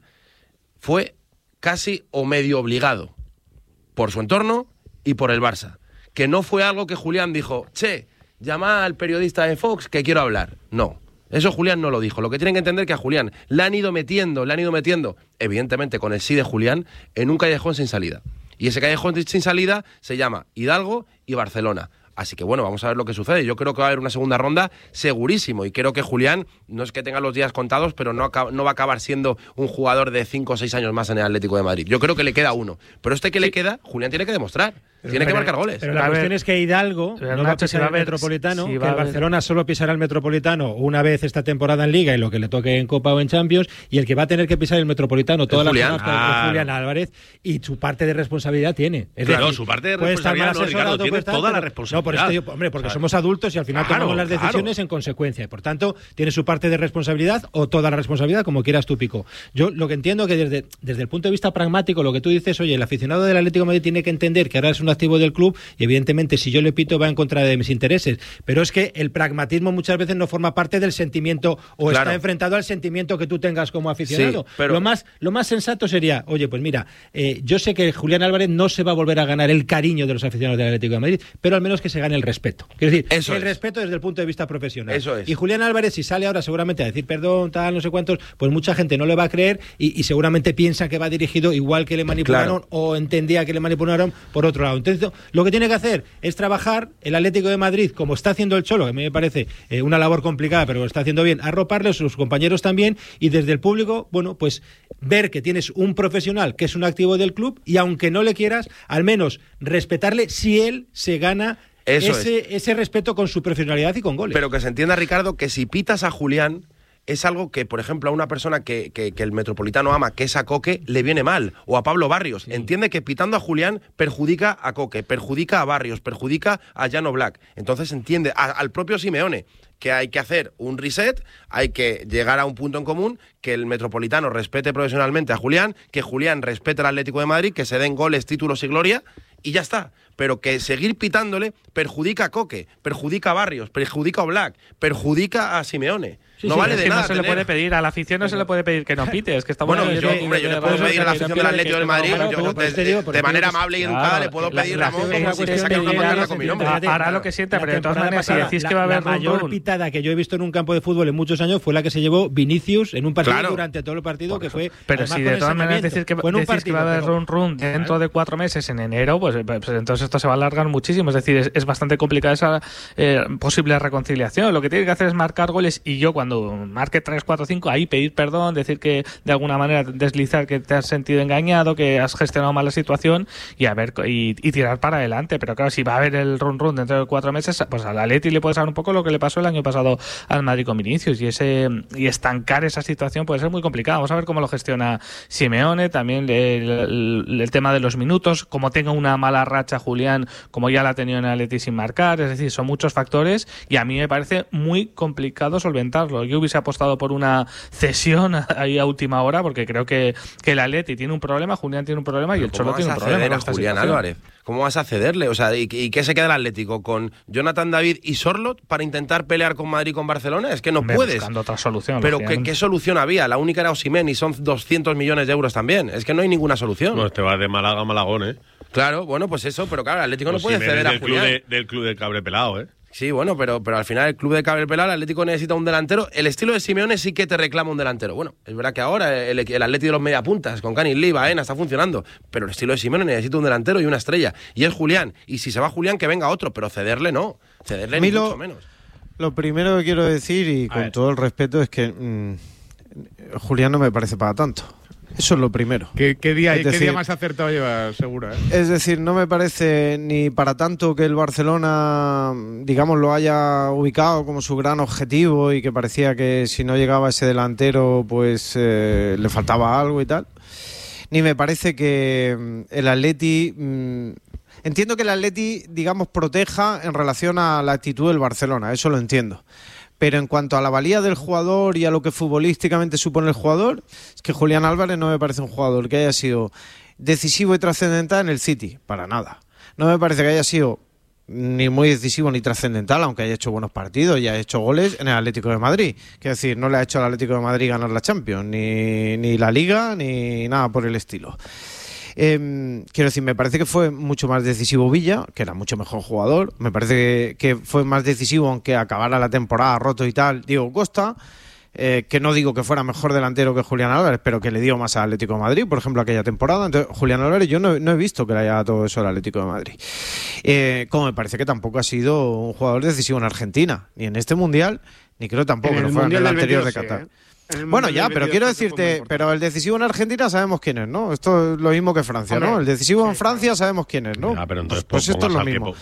fue casi o medio obligado por su entorno y por el Barça. Que no fue algo que Julián dijo, llama al periodista de Fox que quiero hablar. No. Eso Julián no lo dijo. Lo que tienen que entender es que a Julián le han ido metiendo, evidentemente con el sí de Julián, en un callejón sin salida. Y ese callejón sin salida se llama Hidalgo y Barcelona. Así que bueno, vamos a ver lo que sucede. Yo creo que va a haber una segunda ronda segurísimo, y creo que Julián, no es que tenga los días contados, pero no va a acabar siendo un jugador de 5 o 6 años más en el Atlético de Madrid. Yo creo que le queda uno. Pero que le queda, Julián tiene que demostrar. Tiene que marcar goles. Pero la cuestión es que Hidalgo no va a pisar el Metropolitano, que el Barcelona solo pisará el Metropolitano una vez esta temporada en Liga y lo que le toque en Copa o en Champions, y el que va a tener que pisar el Metropolitano todas las semanas es Julián Álvarez, y su parte de responsabilidad tiene. Es decir, su parte de responsabilidad no, Ricardo, tiene toda la responsabilidad. No, por esto yo, porque somos adultos y al final tomamos las decisiones en consecuencia, y por tanto tiene su parte de responsabilidad o toda la responsabilidad, como quieras tú, Pico. Yo lo que entiendo que desde el punto de vista pragmático, lo que tú dices, oye, el aficionado del Atlético de Madrid tiene que entender que ahora es un activo del club, y evidentemente si yo le pito va en contra de mis intereses, pero es que el pragmatismo muchas veces no forma parte del sentimiento o está enfrentado al sentimiento que tú tengas como aficionado. Sí, pero lo más sensato sería, oye, pues mira, yo sé que Julián Álvarez no se va a volver a ganar el cariño de los aficionados del Atlético de Madrid, pero al menos que se gane el respeto. Quiero decir, el respeto desde el punto de vista profesional. Eso es. Y Julián Álvarez, si sale ahora seguramente a decir perdón, tal, no sé cuántos, pues mucha gente no le va a creer y seguramente piensa que va dirigido igual que le manipularon o entendía que le manipularon por otro lado. Entonces, lo que tiene que hacer es trabajar el Atlético de Madrid, como está haciendo el Cholo, que a mí me parece una labor complicada, pero lo está haciendo bien, arroparle, sus compañeros también, y desde el público, bueno, pues ver que tienes un profesional que es un activo del club, y aunque no le quieras, al menos respetarle si él se gana ese respeto con su profesionalidad y con goles. Pero que se entienda, Ricardo, que si pitas a Julián, es algo que, por ejemplo, a una persona que el Metropolitano ama, que es a Coque, le viene mal. O a Pablo Barrios. Sí. Entiende que pitando a Julián perjudica a Coque, perjudica a Barrios, perjudica a Llano Black. Entonces entiende al propio Simeone que hay que hacer un reset, hay que llegar a un punto en común, que el Metropolitano respete profesionalmente a Julián, que Julián respete al Atlético de Madrid, que se den goles, títulos y gloria, y ya está. Pero que seguir pitándole perjudica a Coque, perjudica a Barrios, perjudica a Black, perjudica a Simeone. No vale de nada. No se le puede pedir, a la afición no se le puede pedir que no pite. Es que estamos yo le puedo pedir a la afición del Atlético de Madrid, de manera amable y educada, le puedo pedir, Ramón, como si saque una pancarta con mi nombre. Hará lo que sienta, pero de todas maneras, si decís que va a haber la mayor pitada que yo he visto en un campo de fútbol en muchos años fue la que se llevó Vinicius en un partido durante todo el partido, que fue. Pero si de todas maneras decís que va a haber run dentro de 4 meses en enero, pues entonces esto se va a alargar muchísimo. Es decir, es bastante complicada esa posible reconciliación. Lo que tiene que hacer es marcar goles, y yo cuando marque 3, 4, 5, ahí pedir perdón, decir que de alguna manera deslizar que te has sentido engañado, que has gestionado mal la situación, y tirar para adelante. Pero claro, si va a haber el run dentro de 4 meses, pues al Atleti le puede ser un poco lo que le pasó el año pasado al Madrid con Vinicius, y estancar esa situación puede ser muy complicado. Vamos a ver cómo lo gestiona Simeone, también el tema de los minutos, como tenga una mala racha Julián, como ya la ha tenido en el Atleti sin marcar. Es decir, son muchos factores, y a mí me parece muy complicado solventarlo. Yo hubiese apostado por una cesión ahí a última hora, porque creo que el Atleti tiene un problema, Julián tiene un problema, y el Cholo tiene un problema. Julián Álvarez, ¿cómo vas a cederle? O sea, ¿y qué se queda el Atlético? ¿Con Jonathan David y Sorloth para intentar pelear con Madrid y con Barcelona? Es que no puedes. Buscando otra solución. Pero ¿qué solución había? La única era Osimhen, y son 200 millones de euros también. Es que no hay ninguna solución. No, te vas de Málaga a Malagón, Claro, bueno, pues eso, pero claro, el Atlético no puede ceder a Julián. Del club del cabre pelado, Sí, bueno, pero al final el club de Cabelpelá, el Atlético necesita un delantero. El estilo de Simeone sí que te reclama un delantero. Bueno, es verdad que ahora el Atlético de los mediapuntas, con Canis Lee, Baena, está funcionando. Pero el estilo de Simeone necesita un delantero y una estrella. Y es Julián. Y si se va Julián, que venga otro. Pero cederle no. Cederle ni mucho menos. Lo primero que quiero decir, y con todo el respeto, es que Julián no me parece para tanto. Eso es lo primero. ¿Qué día más acertado lleva, seguro? Es decir, no me parece ni para tanto que el Barcelona, digamos, lo haya ubicado como su gran objetivo y que parecía que si no llegaba ese delantero, pues le faltaba algo y tal. Ni me parece que el Atleti... entiendo que el Atleti, digamos, proteja en relación a la actitud del Barcelona, eso lo entiendo. Pero en cuanto a la valía del jugador y a lo que futbolísticamente supone el jugador, es que Julián Álvarez no me parece un jugador que haya sido decisivo y trascendental en el City, para nada. No me parece que haya sido ni muy decisivo ni trascendental, aunque haya hecho buenos partidos y haya hecho goles en el Atlético de Madrid. Quiero decir, no le ha hecho al Atlético de Madrid ganar la Champions, ni la Liga, ni nada por el estilo. Quiero decir, me parece que fue mucho más decisivo Villa, que era mucho mejor jugador. Me parece que fue más decisivo, aunque acabara la temporada roto y tal, Diego Costa, que no digo que fuera mejor delantero que Julián Álvarez, pero que le dio más al Atlético de Madrid, por ejemplo, aquella temporada. Entonces, Julián Álvarez yo no he visto que le haya dado todo eso al Atlético de Madrid. Como me parece que tampoco ha sido un jugador decisivo en Argentina, ni en este Mundial, ni creo tampoco que no fuera en el anterior de Qatar. Bueno, ya, pero quiero decirte, pero el decisivo en Argentina sabemos quién es, ¿no? Esto es lo mismo que Francia, ¿no? El decisivo en Francia sabemos quién es, ¿no? Pero entonces, pues esto es lo mismo.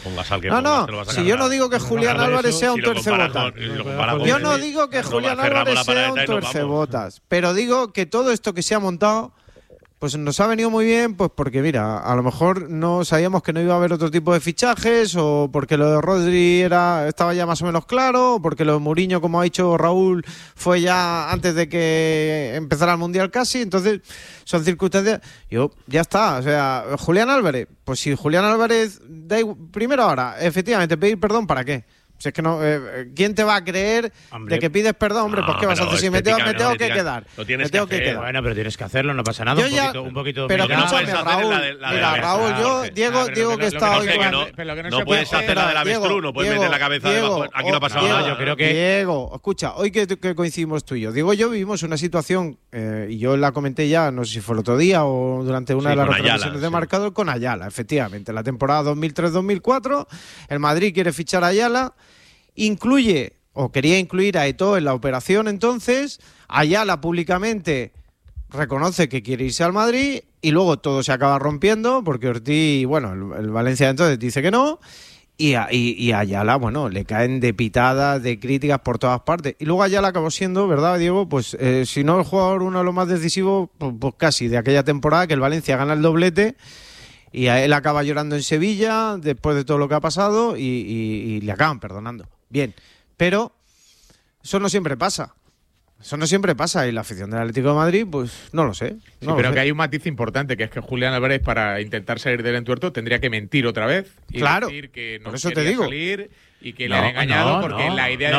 Si yo no digo que Julián Álvarez sea un tuercebotas. Yo no digo que Julián Álvarez sea un tuercebotas, pero digo que todo esto que se ha montado, pues nos ha venido muy bien, pues porque mira, a lo mejor no sabíamos que no iba a haber otro tipo de fichajes, o porque lo de Rodri estaba ya más o menos claro, o porque lo de Mourinho, como ha dicho Raúl, fue ya antes de que empezara el Mundial casi. Entonces son circunstancias. Ya está, o sea, Julián Álvarez, pues si Julián Álvarez primero ahora, efectivamente, pedir perdón, ¿para qué? Si es que no, ¿quién te va a creer de que pides perdón? Hombre, pues ¿qué vas a hacer? Si me tengo que quedar. Bueno, pero tienes que hacerlo, no pasa nada. Un poquito. Pero escúchame, Raúl. Mira, Raúl, Diego que está hoy. No puedes hacer la del avestruz, no puedes meter la cabeza debajo. Aquí no ha pasado nada. Yo creo que. Diego, escucha, hoy que coincidimos tú y yo. Diego y yo vivimos una situación, y yo la comenté ya, no sé si fue el otro día o durante una de las retransmisiones de Marcador, con Ayala, efectivamente. La temporada 2003-2004, el Madrid quiere fichar a Ayala. Incluye, o quería incluir a Eto'o en la operación entonces. Ayala públicamente reconoce que quiere irse al Madrid y luego todo se acaba rompiendo porque Ortiz, bueno, el Valencia entonces dice que no y a Ayala, bueno, le caen de pitadas, de críticas por todas partes. Y luego Ayala acabó siendo, ¿verdad, Diego? Pues si no el jugador uno de los más decisivos, pues casi de aquella temporada que el Valencia gana el doblete. Y a él acaba llorando en Sevilla después de todo lo que ha pasado y le acaban perdonando. Bien, pero eso no siempre pasa. Eso no siempre pasa y la afición del Atlético de Madrid, pues no lo sé. Pero que hay un matiz importante, que es que Julián Álvarez, para intentar salir del entuerto, tendría que mentir otra vez y decir que no por eso te digo. Salir y que le han engañado porque la idea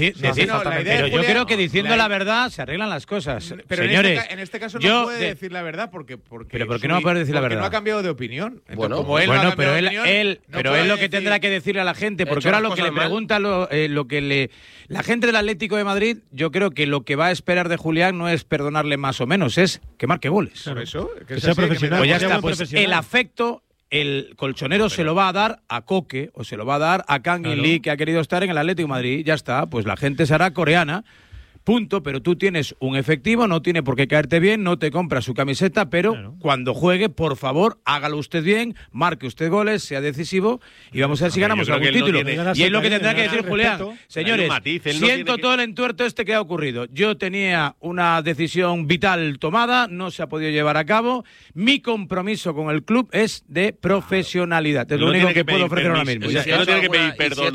pero yo creo que diciendo la verdad se arreglan las cosas. Pero señores, en este caso no puede decir la verdad porque pero ¿por qué no va a poder decir la verdad? Porque no ha cambiado de opinión. Entonces, como él no pero él lo que tendrá que decirle a la gente, porque ahora lo que le pregunta la gente del Atlético de Madrid, yo creo que lo que va a esperar de Julián no es perdonarle más o menos, es que marque goles. Por eso, que sea profesional. Pues ya está, pues el afecto el colchonero se lo va a dar a Coque o se lo va a dar a Kang In Lee, que ha querido estar en el Atlético de Madrid. Ya está, pues la gente se hará coreana. Punto, pero tú tienes un efectivo, no tiene por qué caerte bien, no te compras su camiseta, pero cuando juegue, por favor, hágalo usted bien, marque usted goles, sea decisivo y vamos a ver si ganamos algún título. Y es lo que tendrá que decir Julián. Señores, siento todo el entuerto que ha ocurrido. Yo tenía una decisión vital tomada, no se ha podido llevar a cabo. Mi compromiso con el club es de profesionalidad. Es lo único que puedo ofrecer ahora mismo. No tiene que pedir perdón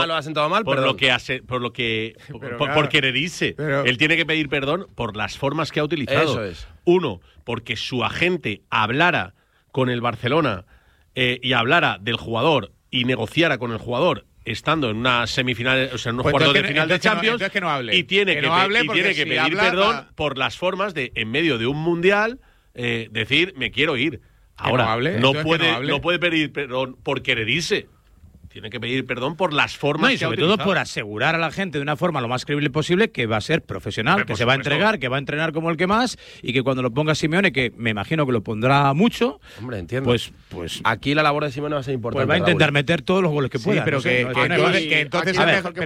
por querer irse. Él tiene que pedir perdón por las formas que ha utilizado. Eso es. Uno, porque su agente hablara con el Barcelona y hablara del jugador y negociara con el jugador estando en una semifinal, o sea, en unos cuartos de final de Champions, que no hable. Y tiene que pedir perdón por las formas de, en medio de un mundial, decir, me quiero ir. Ahora, no puede pedir perdón por querer irse. Tiene que pedir perdón por las formas y sobre todo por asegurar a la gente de una forma lo más creíble posible que va a ser profesional, que se va a entregar, que va a entrenar como el que más y que cuando lo ponga Simeone, que me imagino que lo pondrá mucho, hombre, entiendo. Pues aquí la labor de Simeone va a ser importante. Pues va a intentar meter todos los goles que pueda. Pero que entonces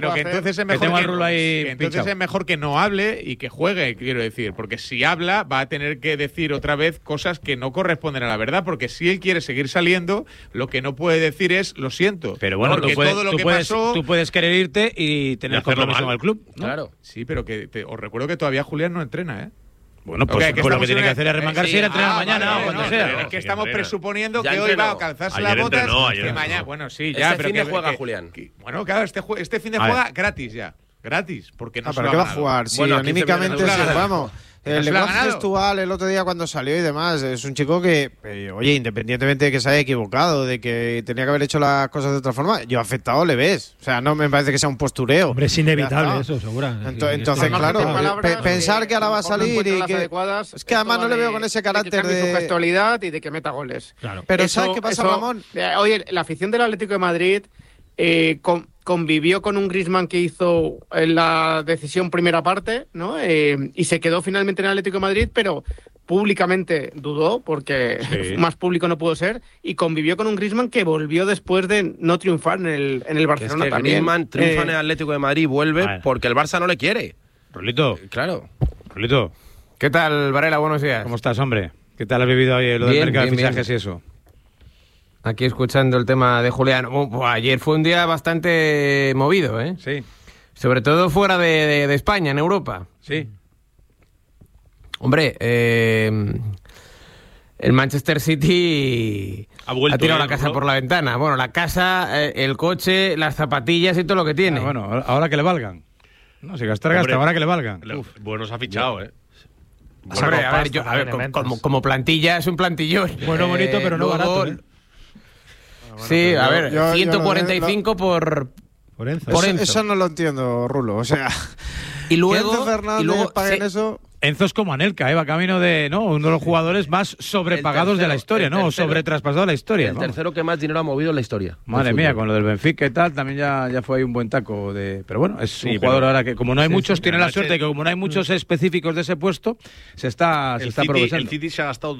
es mejor que no hable y que juegue, quiero decir, porque si habla va a tener que decir otra vez cosas que no corresponden a la verdad, porque si él quiere seguir saliendo, lo que no puede decir es lo siento. Pero bueno, tú puedes querer irte y tener compromiso con el club, ¿no? Claro. Sí, pero os recuerdo que todavía Julián no entrena, ¿eh? Bueno, pues lo que tiene que hacer es remangarse y ir a entrenar mañana o cuando sea. Es que estamos presuponiendo que hoy va a calzarse las botas y mañana. Bueno, sí, ya. Este fin de juega Julián. Bueno, claro, este fin de juega gratis ya. Gratis, porque no se ¿para qué va a jugar? Si anímicamente vamos. El lenguaje gestual el otro día cuando salió y demás, es un chico que, oye, independientemente de que se haya equivocado, de que tenía que haber hecho las cosas de otra forma, yo afectado le ves. O sea, no me parece que sea un postureo. Hombre, es inevitable eso, seguro. Entonces, claro, pensar que ahora va a salir y que... Es que además no le veo con ese carácter de... su gestualidad y de que meta goles. Claro. Pero ¿sabes qué pasa, Ramón? Oye, la afición del Atlético de Madrid... convivió con un Griezmann que hizo la decisión primera parte, ¿no? Y se quedó finalmente en el Atlético de Madrid, pero públicamente dudó, porque más público no pudo ser, y convivió con un Griezmann que volvió después de no triunfar en el Barcelona. Es que también. Griezmann triunfa en el Atlético de Madrid y vuelve porque el Barça no le quiere. Rolito. Claro. Rolito. ¿Qué tal, Varela? Buenos días. ¿Cómo estás, hombre? ¿Qué tal has vivido hoy lo del mercado de fichajes y eso? Aquí escuchando el tema de Julián. Ayer fue un día bastante movido, ¿eh? Sí. Sobre todo fuera de España, en Europa. Sí. Hombre, el Manchester City ha tirado la casa por la ventana. Bueno, la casa, el coche, las zapatillas y todo lo que tiene. Bueno, ahora que le valgan. No, si gastar, gasta, ahora que le valgan. Bueno, se ha fichado, ¿eh? Hombre, a ver, como plantilla es un plantillón. Bueno, bonito, pero no barato, ¿eh? Sí, a ver, 145 por Enzo. Eso no lo entiendo, Rulo. O sea, y luego Enzo Fernández paguen eso. Enzo es como Anelka, va camino de uno de los jugadores más sobrepagados de la historia, ¿no? O sobretraspasados de la historia. El tercero que más dinero ha movido en la historia. Madre mía, con lo del Benfica y tal, también ya fue ahí un buen taco de. Pero bueno, es un jugador ahora que como no hay muchos, tiene la suerte de que como no hay muchos específicos de ese puesto, se está aprovechando. El City se ha gastado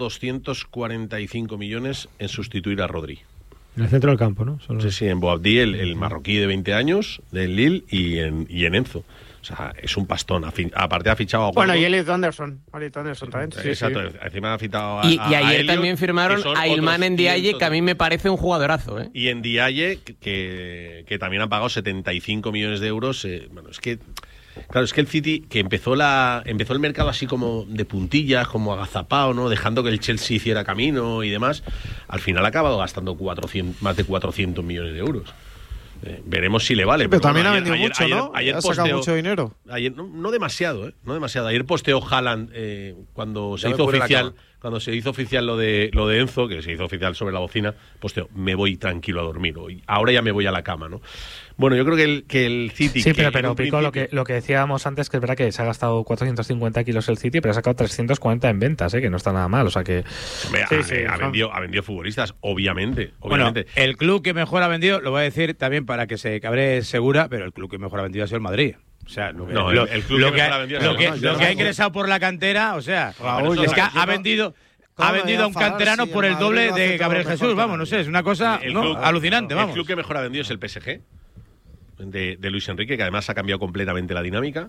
245 millones en sustituir a Rodri. En el centro del campo, ¿no? Sí, en Boabdí, el marroquí de 20 años, del Lille, y en Enzo. O sea, es un pastón. Aparte ha fichado a... Bueno, y Elliot Anderson también. Exacto, encima ha fichado a ayer también firmaron a Ilman Ndiaye, que a mí me parece un jugadorazo, ¿eh? Y Ndiaye, que también ha pagado 75 millones de euros. Bueno, es que... Claro, es que el City, que empezó el mercado así como de puntillas, como agazapado, ¿no? Dejando que el Chelsea hiciera camino y demás, al final ha acabado gastando más de 400 millones de euros. Veremos si le vale. Pero también ha vendido mucho, ¿no? Ayer ha sacado mucho dinero. Ayer, no demasiado, ¿eh? No demasiado. Ayer posteó Haaland cuando se hizo oficial lo de Enzo, que se hizo oficial sobre la bocina, posteó, me voy tranquilo a dormir. Ahora ya me voy a la cama, ¿no? Bueno, yo creo que el City... Sí, pero Pico, lo que decíamos antes, que es verdad que se ha gastado 450 kilos el City, pero ha sacado 340 en ventas, que no está nada mal, o sea que... Hombre, ha vendido futbolistas, obviamente. Bueno, el club que mejor ha vendido, lo voy a decir también para que se cabre Segura, pero el club que mejor ha vendido ha sido el Madrid. O sea, el club que ha ingresado por la cantera, o sea, es que ha vendido... Ha vendido a un canterano por el doble de Gabriel Jesús, vamos, no sé, es una cosa alucinante, vamos. El club que mejor ha vendido es el PSG, de Luis Enrique, que además ha cambiado completamente la dinámica,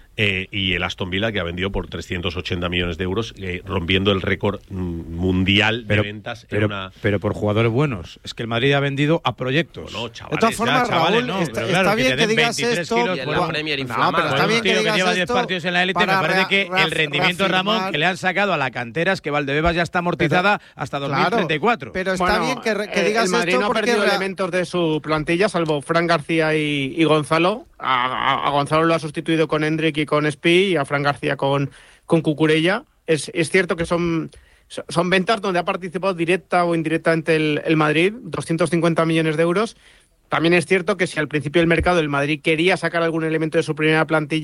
y el Aston Villa, que ha vendido por 380 millones de euros, rompiendo el récord mundial de ventas. Pero por jugadores buenos. Es que el Madrid ha vendido a proyectos. No, chavales. De todas formas, Raúl, está bien que digas esto. Pero está bien que digas lleva 10 partidos en la élite, me parece que el rendimiento Ramón que le han sacado a la cantera es que Valdebebas ya está amortizada hasta 2034. Pero está bien que digas esto. El Madrid no ha perdido elementos de su plantilla, salvo Fran García y Gonzalo. A Gonzalo lo ha sustituido con Hendrik y con Spi, y a Fran García con Cucurella. Es cierto que son ventas donde ha participado directa o indirectamente el Madrid, 250 millones de euros. También es cierto que si al principio del mercado el Madrid quería sacar algún elemento de su primera plantilla,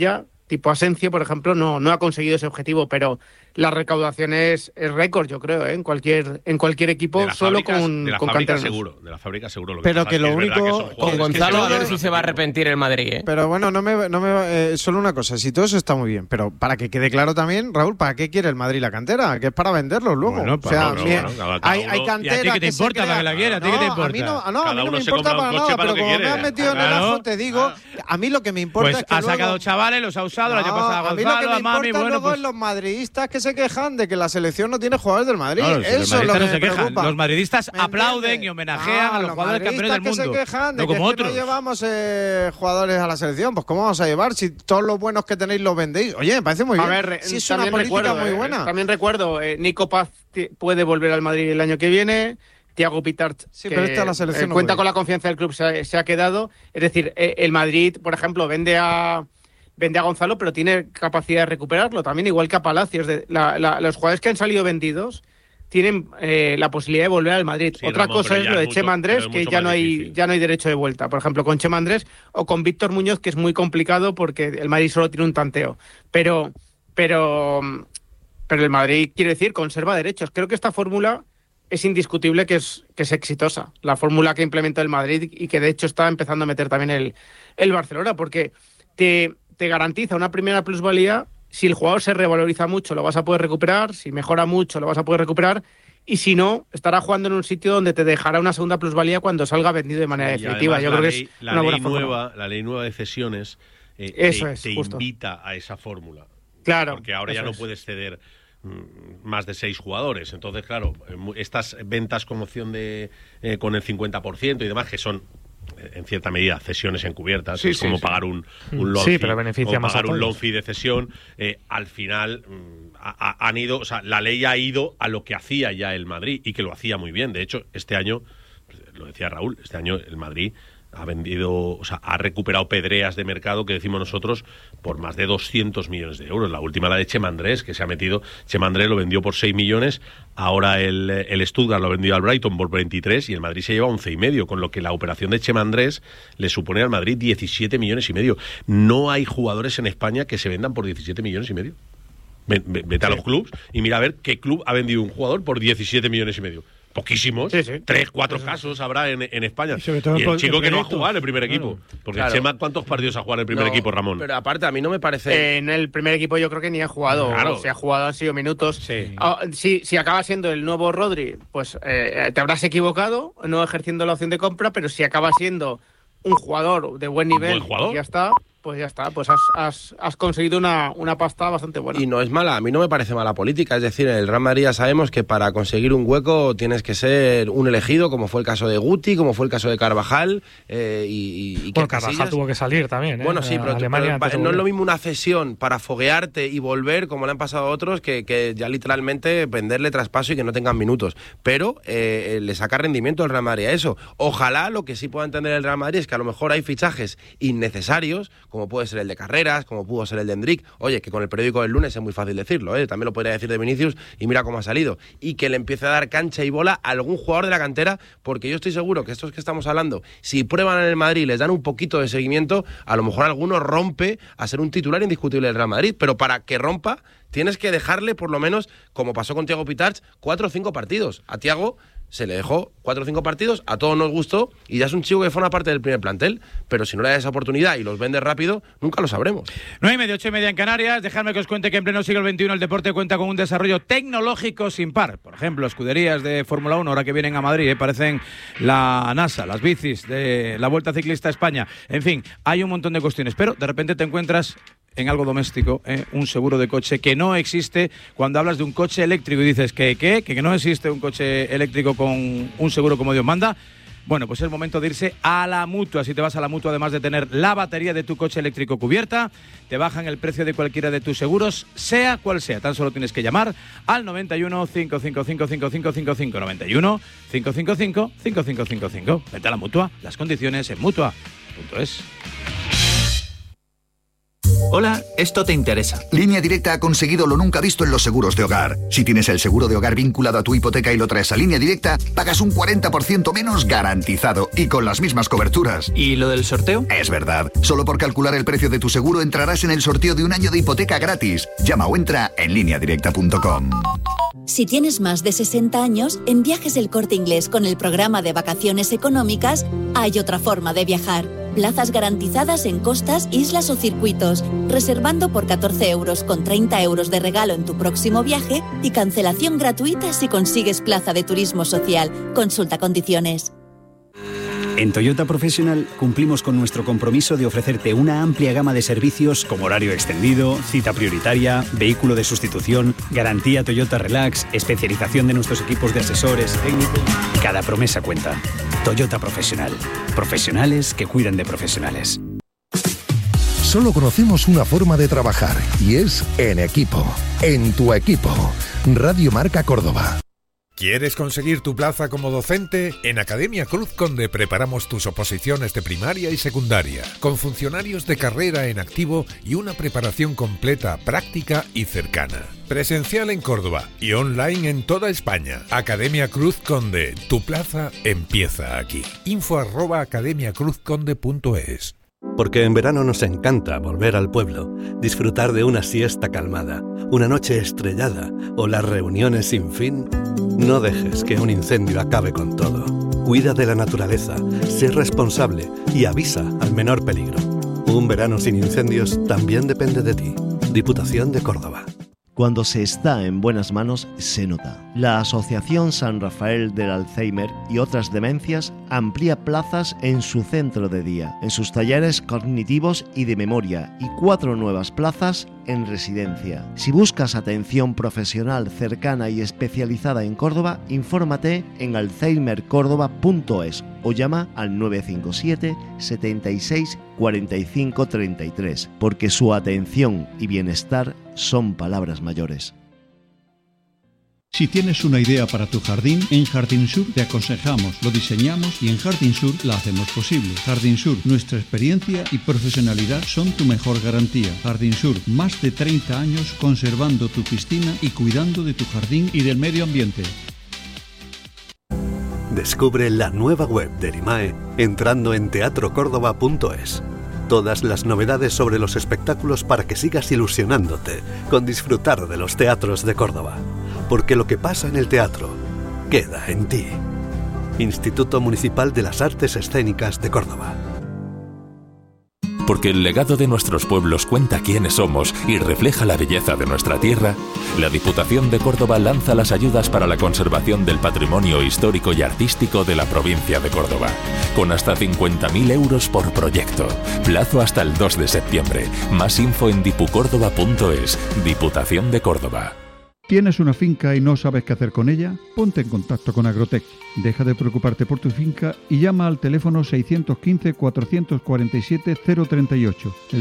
tipo Asensio, por ejemplo, no ha conseguido ese objetivo, pero la recaudación es récord, yo creo, en cualquier equipo, solo con canteranos. De la fábrica seguro. Pero que lo único, con Gonzalo, a ver si se va a arrepentir el Madrid, ¿eh? Pero bueno, solo una cosa, si todo eso está muy bien, pero para que quede claro también, Raúl, ¿para qué quiere el Madrid la cantera? Que es para venderlos luego. Bueno, o sea, hay canteras. ¿Y a ti qué te importa para que la quiera? ¿A ti qué te importa? A mí no me importa para nada, pero como me has metido en el ajo, te digo, a mí lo que me importa es que ha sacado chavales, los ha usado, el año pasado a Gonzalo, a Mami, luego es los madridistas que se quejan de que la selección no tiene jugadores del Madrid. Eso es lo que me preocupa. Los madridistas aplauden y homenajean a los jugadores campeones del mundo. Que se quejan de no como que no llevamos jugadores a la selección. Pues ¿cómo vamos a llevar si todos los buenos que tenéis los vendéis? Oye, me parece muy bien. A ver, sí, es una política muy buena. También recuerdo, Nico Paz puede volver al Madrid el año que viene. Thiago Pitart, pero esta la selección cuenta con la confianza del club, se ha quedado. Es decir, el Madrid, por ejemplo, vende a Gonzalo, pero tiene capacidad de recuperarlo también, igual que a Palacios. Los jugadores que han salido vendidos tienen la posibilidad de volver al Madrid. Sí, otra cosa es lo de Chema Andrés, que ya no hay derecho de vuelta. Por ejemplo, con Chema Andrés o con Víctor Muñoz, que es muy complicado porque el Madrid solo tiene un tanteo. Pero el Madrid, quiero decir, conserva derechos. Creo que esta fórmula es indiscutible que es exitosa. La fórmula que implementó el Madrid y que de hecho está empezando a meter también el Barcelona, porque te garantiza una primera plusvalía. Si el jugador se revaloriza mucho, lo vas a poder recuperar. Si mejora mucho, lo vas a poder recuperar. Y si no, estará jugando en un sitio donde te dejará una segunda plusvalía cuando salga vendido de manera definitiva. Yo creo que es una buena fórmula. La ley nueva de cesiones te invita a esa fórmula. Claro. Porque ahora ya no puedes ceder más de 6 jugadores. Entonces, claro, estas ventas con opción con el 50% y demás, que son en cierta medida cesiones encubiertas, es como pagar un loan fee, pero beneficia más pagar un loan fee de cesión, al final han ido, o sea, la ley ha ido a lo que hacía ya el Madrid y que lo hacía muy bien. De hecho, este año, lo decía Raúl, este año el Madrid ha vendido, o sea, ha recuperado pedreas de mercado, que decimos nosotros, por más de 200 millones de euros. La última, la de Chema Andrés, que se ha metido. Chema Andrés lo vendió por 6 millones, ahora el Stuttgart lo vendió al Brighton por 23 y el Madrid se lleva 11,5, con lo que la operación de Chema Andrés le supone al Madrid 17 millones y medio. No hay jugadores en España que se vendan por 17 millones y medio. Vete a los clubs y mira a ver qué club ha vendido un jugador por 17 millones y medio. Poquísimos, 3, 4 casos habrá en España. Y el chico que no ha jugado en el primer equipo. Porque Chema, ¿cuántos partidos ha jugado en el primer equipo, Ramón? Pero aparte, a mí no me parece... en el primer equipo yo creo que ni ha jugado. Claro. Si ha jugado han sido minutos. Sí. Si acaba siendo el nuevo Rodri, pues te habrás equivocado, no ejerciendo la opción de compra, pero si acaba siendo un jugador de buen nivel, ya está... Pues ya está, pues has conseguido una pasta bastante buena. Y no es mala, a mí no me parece mala política. Es decir, en el Real Madrid ya sabemos que para conseguir un hueco tienes que ser un elegido, como fue el caso de Guti, como fue el caso de Carvajal. Bueno, Carvajal tuvo que salir también. Bueno, sí, pero no es lo mismo una cesión para foguearte y volver, como le han pasado a otros, que ya literalmente venderle traspaso y que no tengan minutos. Pero le saca rendimiento el Real Madrid a eso. Ojalá lo que sí pueda entender el Real Madrid es que a lo mejor hay fichajes innecesarios, como puede ser el de Carreras, como pudo ser el de Endrick. Oye, que con el periódico del lunes es muy fácil decirlo, también lo podría decir de Vinicius y mira cómo ha salido. Y que le empiece a dar cancha y bola a algún jugador de la cantera, porque yo estoy seguro que estos que estamos hablando, si prueban en el Madrid y les dan un poquito de seguimiento, a lo mejor alguno rompe a ser un titular indiscutible del Real Madrid, pero para que rompa tienes que dejarle por lo menos, como pasó con Thiago Pitart, 4 o 5 partidos. A Thiago se le dejó 4 o 5 partidos, a todos nos gustó y ya es un chico que forma parte del primer plantel, pero si no le das esa oportunidad y los vendes rápido, nunca lo sabremos. 9:30, 8:30 en Canarias. Dejadme que os cuente que en pleno siglo XXI el deporte cuenta con un desarrollo tecnológico sin par. Por ejemplo, escuderías de Fórmula 1 ahora que vienen a Madrid, parecen la NASA, las bicis de la Vuelta Ciclista a España. En fin, hay un montón de cuestiones, pero de repente te encuentras en algo doméstico, un seguro de coche que no existe cuando hablas de un coche eléctrico y dices que no existe un coche eléctrico con un seguro como Dios manda. Bueno, pues es el momento de irse a la Mutua. Si te vas a la Mutua, además de tener la batería de tu coche eléctrico cubierta, te bajan el precio de cualquiera de tus seguros, sea cual sea. Tan solo tienes que llamar al 91 555 5555, 91 555 5555. Vete a la Mutua. Las condiciones en Mutua.es. Hola, esto te interesa. Línea Directa ha conseguido lo nunca visto en los seguros de hogar. Si tienes el seguro de hogar vinculado a tu hipoteca y lo traes a Línea Directa, pagas un 40% menos garantizado y con las mismas coberturas. ¿Y lo del sorteo? Es verdad. Solo por calcular el precio de tu seguro entrarás en el sorteo de un año de hipoteca gratis. Llama o entra en lineadirecta.com. Si tienes más de 60 años, en Viajes El Corte Inglés con el programa de vacaciones económicas, hay otra forma de viajar. Plazas garantizadas en costas, islas o circuitos, reservando por 14 euros con 30 euros de regalo en tu próximo viaje y cancelación gratuita si consigues plaza de turismo social. Consulta condiciones. En Toyota Professional cumplimos con nuestro compromiso de ofrecerte una amplia gama de servicios como horario extendido, cita prioritaria, vehículo de sustitución, garantía Toyota Relax, especialización de nuestros equipos de asesores técnicos. Cada promesa cuenta. Toyota Professional. Profesionales que cuidan de profesionales. Solo conocemos una forma de trabajar y es en equipo. En tu equipo. Radio Marca Córdoba. ¿Quieres conseguir tu plaza como docente? En Academia Cruz Conde preparamos tus oposiciones de primaria y secundaria, con funcionarios de carrera en activo y una preparación completa, práctica y cercana. Presencial en Córdoba y online en toda España. Academia Cruz Conde, tu plaza empieza aquí. info@academiacruzconde.es. Porque en verano nos encanta volver al pueblo, disfrutar de una siesta calmada, una noche estrellada o las reuniones sin fin. No dejes que un incendio acabe con todo. Cuida de la naturaleza, sé responsable y avisa al menor peligro. Un verano sin incendios también depende de ti. Diputación de Córdoba. Cuando se está en buenas manos, se nota. La Asociación San Rafael del Alzheimer y otras demencias amplía plazas en su centro de día, en sus talleres cognitivos y de memoria, y 4 nuevas plazas en residencia. Si buscas atención profesional cercana y especializada en Córdoba, infórmate en alzheimercordoba.es o llama al 957 76 45 33, porque su atención y bienestar son palabras mayores. Si tienes una idea para tu jardín, en Jardín Sur te aconsejamos, lo diseñamos y en Jardín Sur la hacemos posible. Jardín Sur, nuestra experiencia y profesionalidad son tu mejor garantía. Jardín Sur, más de 30 años conservando tu piscina y cuidando de tu jardín y del medio ambiente. Descubre la nueva web del IMAE entrando en teatrocórdoba.es. Todas las novedades sobre los espectáculos para que sigas ilusionándote con disfrutar de los teatros de Córdoba. Porque lo que pasa en el teatro queda en ti. Instituto Municipal de las Artes Escénicas de Córdoba. Porque el legado de nuestros pueblos cuenta quiénes somos y refleja la belleza de nuestra tierra, la Diputación de Córdoba lanza las ayudas para la conservación del patrimonio histórico y artístico de la provincia de Córdoba, con hasta 50.000 euros por proyecto. Plazo hasta el 2 de septiembre. Más info en dipucórdoba.es. Diputación de Córdoba. ¿Tienes una finca y no sabes qué hacer con ella? Ponte en contacto con Agrotech. Deja de preocuparte por tu finca y llama al teléfono 615-447-038. El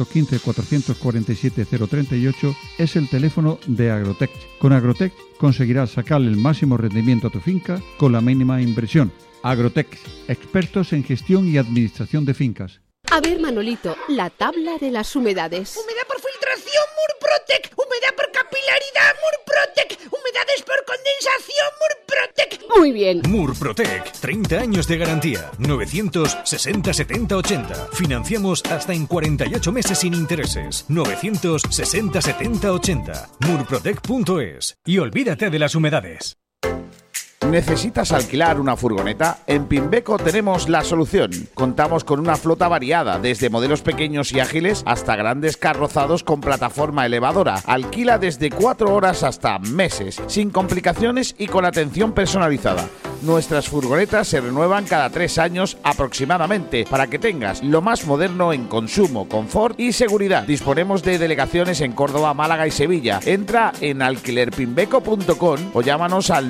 615-447-038 es el teléfono de Agrotech. Con Agrotech conseguirás sacarle el máximo rendimiento a tu finca con la mínima inversión. Agrotech, expertos en gestión y administración de fincas. A ver, Manolito, la tabla de las humedades. Humedad por filtración, Murprotec. Humedad por capilaridad, Murprotec. Humedades por condensación, Murprotec. Muy bien. Murprotec, 30 años de garantía. 960 70 80. Financiamos hasta en 48 meses sin intereses. 960 70 80. Murprotec.es. Y olvídate de las humedades. ¿Necesitas alquilar una furgoneta? En Pimbeco tenemos la solución. Contamos con una flota variada, desde modelos pequeños y ágiles hasta grandes carrozados con plataforma elevadora. Alquila desde 4 horas hasta meses, sin complicaciones y con atención personalizada. Nuestras furgonetas se renuevan cada 3 años aproximadamente, para que tengas lo más moderno en consumo, confort y seguridad. Disponemos de delegaciones en Córdoba, Málaga y Sevilla. Entra en alquilerpimbeco.com o llámanos al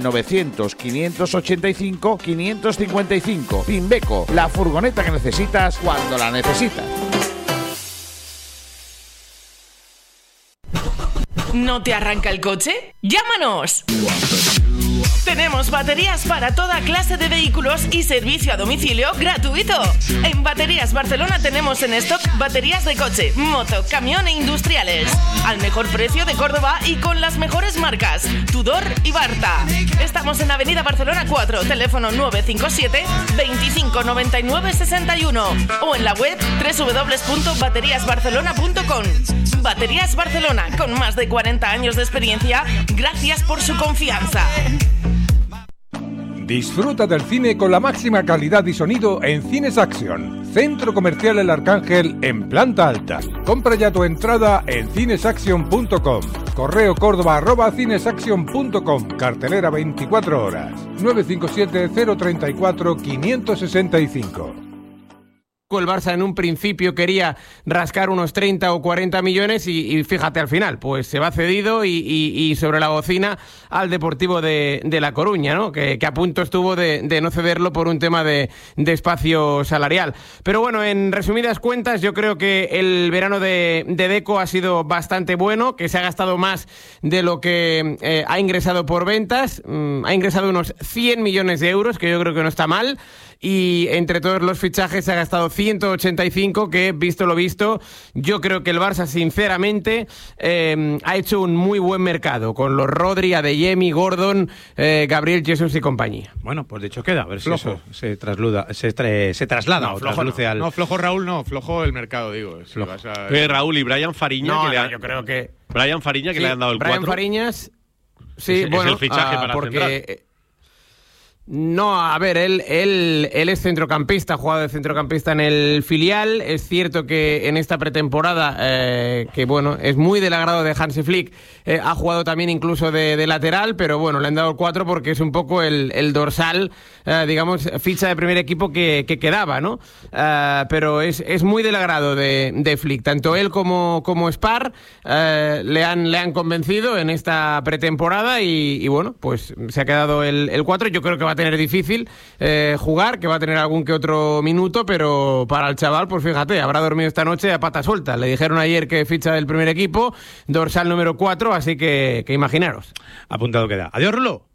900-585-555. Pimbeco, la furgoneta que necesitas cuando la necesitas. ¿No te arranca el coche? ¡Llámanos! Tenemos baterías para toda clase de vehículos y servicio a domicilio gratuito. En Baterías Barcelona tenemos en stock baterías de coche, moto, camión e industriales. Al mejor precio de Córdoba y con las mejores marcas, Tudor y Barta. Estamos en Avenida Barcelona 4, teléfono 957 25 99 61 o en la web www.bateriasbarcelona.com. Baterías Barcelona, con más de 40 años de experiencia, gracias por su confianza. Disfruta del cine con la máxima calidad y sonido en Cines Action, Centro Comercial El Arcángel en planta alta. Compra ya tu entrada en cinesaction.com. Correo Córdoba@cinesaction.com. Cartelera 24 horas. 957 034 565. El Barça en un principio quería rascar unos 30 o 40 millones y fíjate al final, pues se va cedido y sobre la bocina al Deportivo de La Coruña, ¿no? Que a punto estuvo de no cederlo por un tema de espacio salarial. Pero bueno, en resumidas cuentas, yo creo que el verano de Deco ha sido bastante bueno, que se ha gastado más de lo que ha ingresado por ventas, ha ingresado unos 100 millones de euros, que yo creo que no está mal. Y entre todos los fichajes se ha gastado 185, que visto lo visto, yo creo que el Barça sinceramente ha hecho un muy buen mercado con los Rodri, Adeyemi, Gordon, Gabriel Jesus y compañía. Bueno, pues dicho queda, a ver si Flojo. eso se traslada No, flojo trasluce no. al... Flojo Raúl no, flojo el mercado, digo. Si Flojo. vas a... Raúl y Brian Fariña, yo creo que... Brian Fariña, que le han dado el 4. Brian Fariñas, sí, es bueno, el fichaje para porque... central. No, a ver, él es centrocampista, ha jugado de centrocampista en el filial. Es cierto que en esta pretemporada, que bueno, es muy del agrado de Hansi Flick, ha jugado también incluso de lateral, pero bueno, le han dado el 4 porque es un poco el dorsal, digamos, ficha de primer equipo que quedaba, ¿no? Pero es muy del agrado de Flick. Tanto él como Spar le han convencido en esta pretemporada y bueno, pues se ha quedado el 4. Yo creo que va a tener difícil jugar, que va a tener algún que otro minuto, pero para el chaval, pues fíjate, habrá dormido esta noche a pata suelta. Le dijeron ayer que ficha del primer equipo, dorsal número 4, así que imaginaros. Apuntado queda. Adiós, Rulo.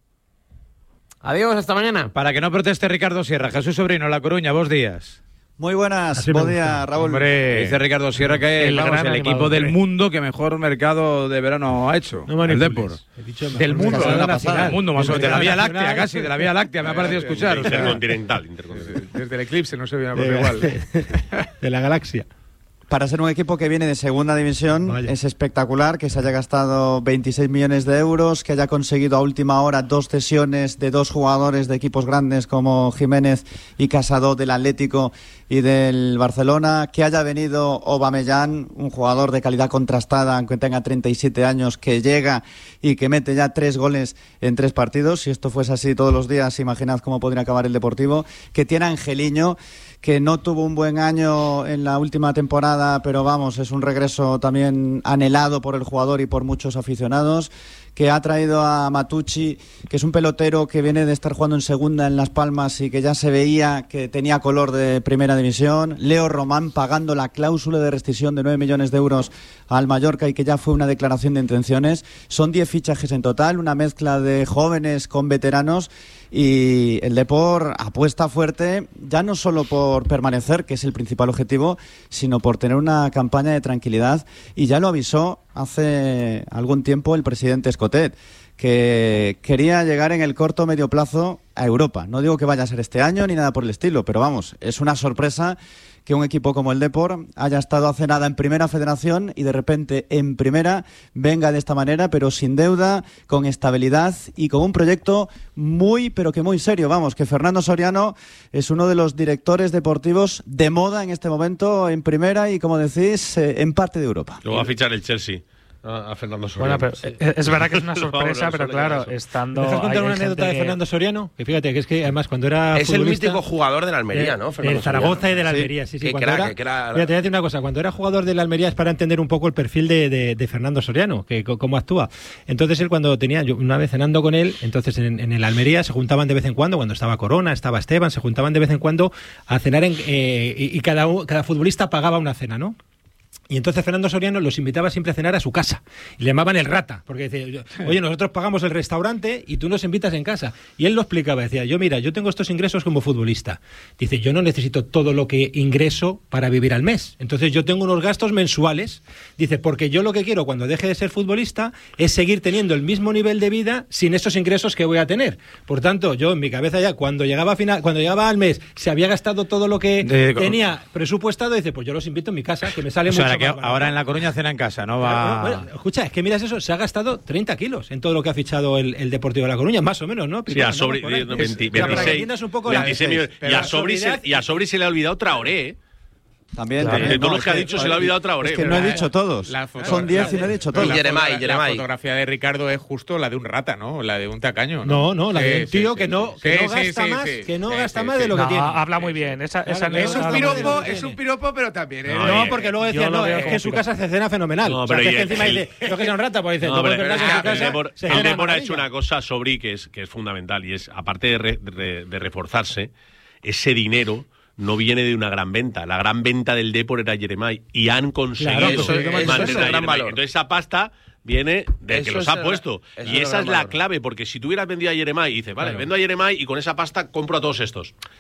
Adiós, hasta mañana. Para que no proteste Ricardo Sierra, Jesús Sobrino, La Coruña, buenos días. Muy buenas, buen día, Raúl. Hombre, dice Ricardo Sierra que es el equipo del mundo que mejor mercado de verano ha hecho. No el Depor. Del mundo, del mundo, más o menos, de la Vía Láctea, casi, de la Vía Láctea, me ha parecido escuchar. Intercontinental. Desde el eclipse, no se ve igual. De la galaxia. Para ser un equipo que viene de segunda división, es espectacular que se haya gastado 26 millones de euros, que haya conseguido a última hora 2 cesiones de 2 jugadores de equipos grandes como Jiménez y Casado del Atlético y del Barcelona, que haya venido Aubameyang, un jugador de calidad contrastada, aunque tenga 37 años, que llega y que mete ya 3 goles en 3 partidos. Si esto fuese así todos los días, imaginad cómo podría acabar el Deportivo. Que tiene a Angeliño, que no tuvo un buen año en la última temporada, pero vamos, es un regreso también anhelado por el jugador y por muchos aficionados, que ha traído a Matucci, que es un pelotero que viene de estar jugando en segunda en Las Palmas y que ya se veía que tenía color de primera división. Leo Román pagando la cláusula de rescisión de 9 millones de euros al Mallorca y que ya fue una declaración de intenciones. Son 10 fichajes en total, una mezcla de jóvenes con veteranos, y el Depor apuesta fuerte, ya no solo por permanecer, que es el principal objetivo, sino por tener una campaña de tranquilidad, y ya lo avisó hace algún tiempo el presidente Escotet, que quería llegar en el corto o medio plazo a Europa. No digo que vaya a ser este año ni nada por el estilo, pero vamos, es una sorpresa que un equipo como el Depor haya estado hace nada en Primera Federación y de repente en Primera venga de esta manera, pero sin deuda, con estabilidad y con un proyecto muy, pero que muy serio. Vamos, que Fernando Soriano es uno de los directores deportivos de moda en este momento en Primera y, como decís, en parte de Europa. Lo va a fichar el Chelsea a Fernando Soriano. Bueno, pero es verdad que es una sorpresa, pero claro, estando... ¿Me dejas contar una anécdota de Fernando Soriano? Que fíjate, que es que además cuando era es el mítico jugador de la Almería, ¿no? El Zaragoza y de la Almería, sí. Que Fíjate, te voy a decir una cosa, cuando era jugador de la Almería es para entender un poco el perfil de Fernando Soriano, que cómo actúa. Entonces él, cuando tenía, yo una vez cenando con él, entonces en el Almería se juntaban de vez en cuando estaba Corona, estaba Esteban, se juntaban de vez en cuando a cenar y cada futbolista pagaba una cena, ¿no? Y entonces Fernando Soriano los invitaba siempre a cenar a su casa. Y le llamaban el rata, porque decía, oye, nosotros pagamos el restaurante y tú nos invitas en casa. Y él lo explicaba, decía, yo tengo estos ingresos como futbolista. Dice, yo no necesito todo lo que ingreso para vivir al mes. Entonces yo tengo unos gastos mensuales. Dice, porque yo lo que quiero cuando deje de ser futbolista es seguir teniendo el mismo nivel de vida sin estos ingresos que voy a tener. Por tanto, yo en mi cabeza ya, cuando llegaba al mes, se había gastado todo lo que tenía presupuestado, dice, pues yo los invito en mi casa, que me sale mucho. Que ahora en La Coruña cena en casa, no va... Bueno, escucha, es que miras eso, se ha gastado 30 kilos en todo lo que ha fichado el Deportivo de La Coruña, más o menos, ¿no? Sí, a Sobri, 26 y a Sobri se le ha olvidado Traoré, ¿eh? También. De todos los que ha dicho se le ha olvidado Traoré. Es que no he dicho todos. Son 10 y no he dicho todos. La fotografía de Ricardo es justo la de un rata, ¿no? La de un tacaño. No, la de un tío que no gasta más de lo que tiene. Habla muy bien. Es un piropo, pero también. No, porque luego decía, es que en su casa se cena fenomenal. No, pero es que encima dice, no que sea un rata, pues dice, no, pero es verdad que en su casa el Depor ha hecho una cosa, Sobri, que es fundamental, y es, aparte de reforzarse, ese dinero no viene de una gran venta. La gran venta del Depor era Yeremay y han conseguido mantener a Yeremay. Entonces esa pasta viene del que los ha puesto. Y esa es la clave, porque si tú hubieras vendido a Yeremay y dices, vale, vendo a Yeremay y con esa pasta compro a todos estos.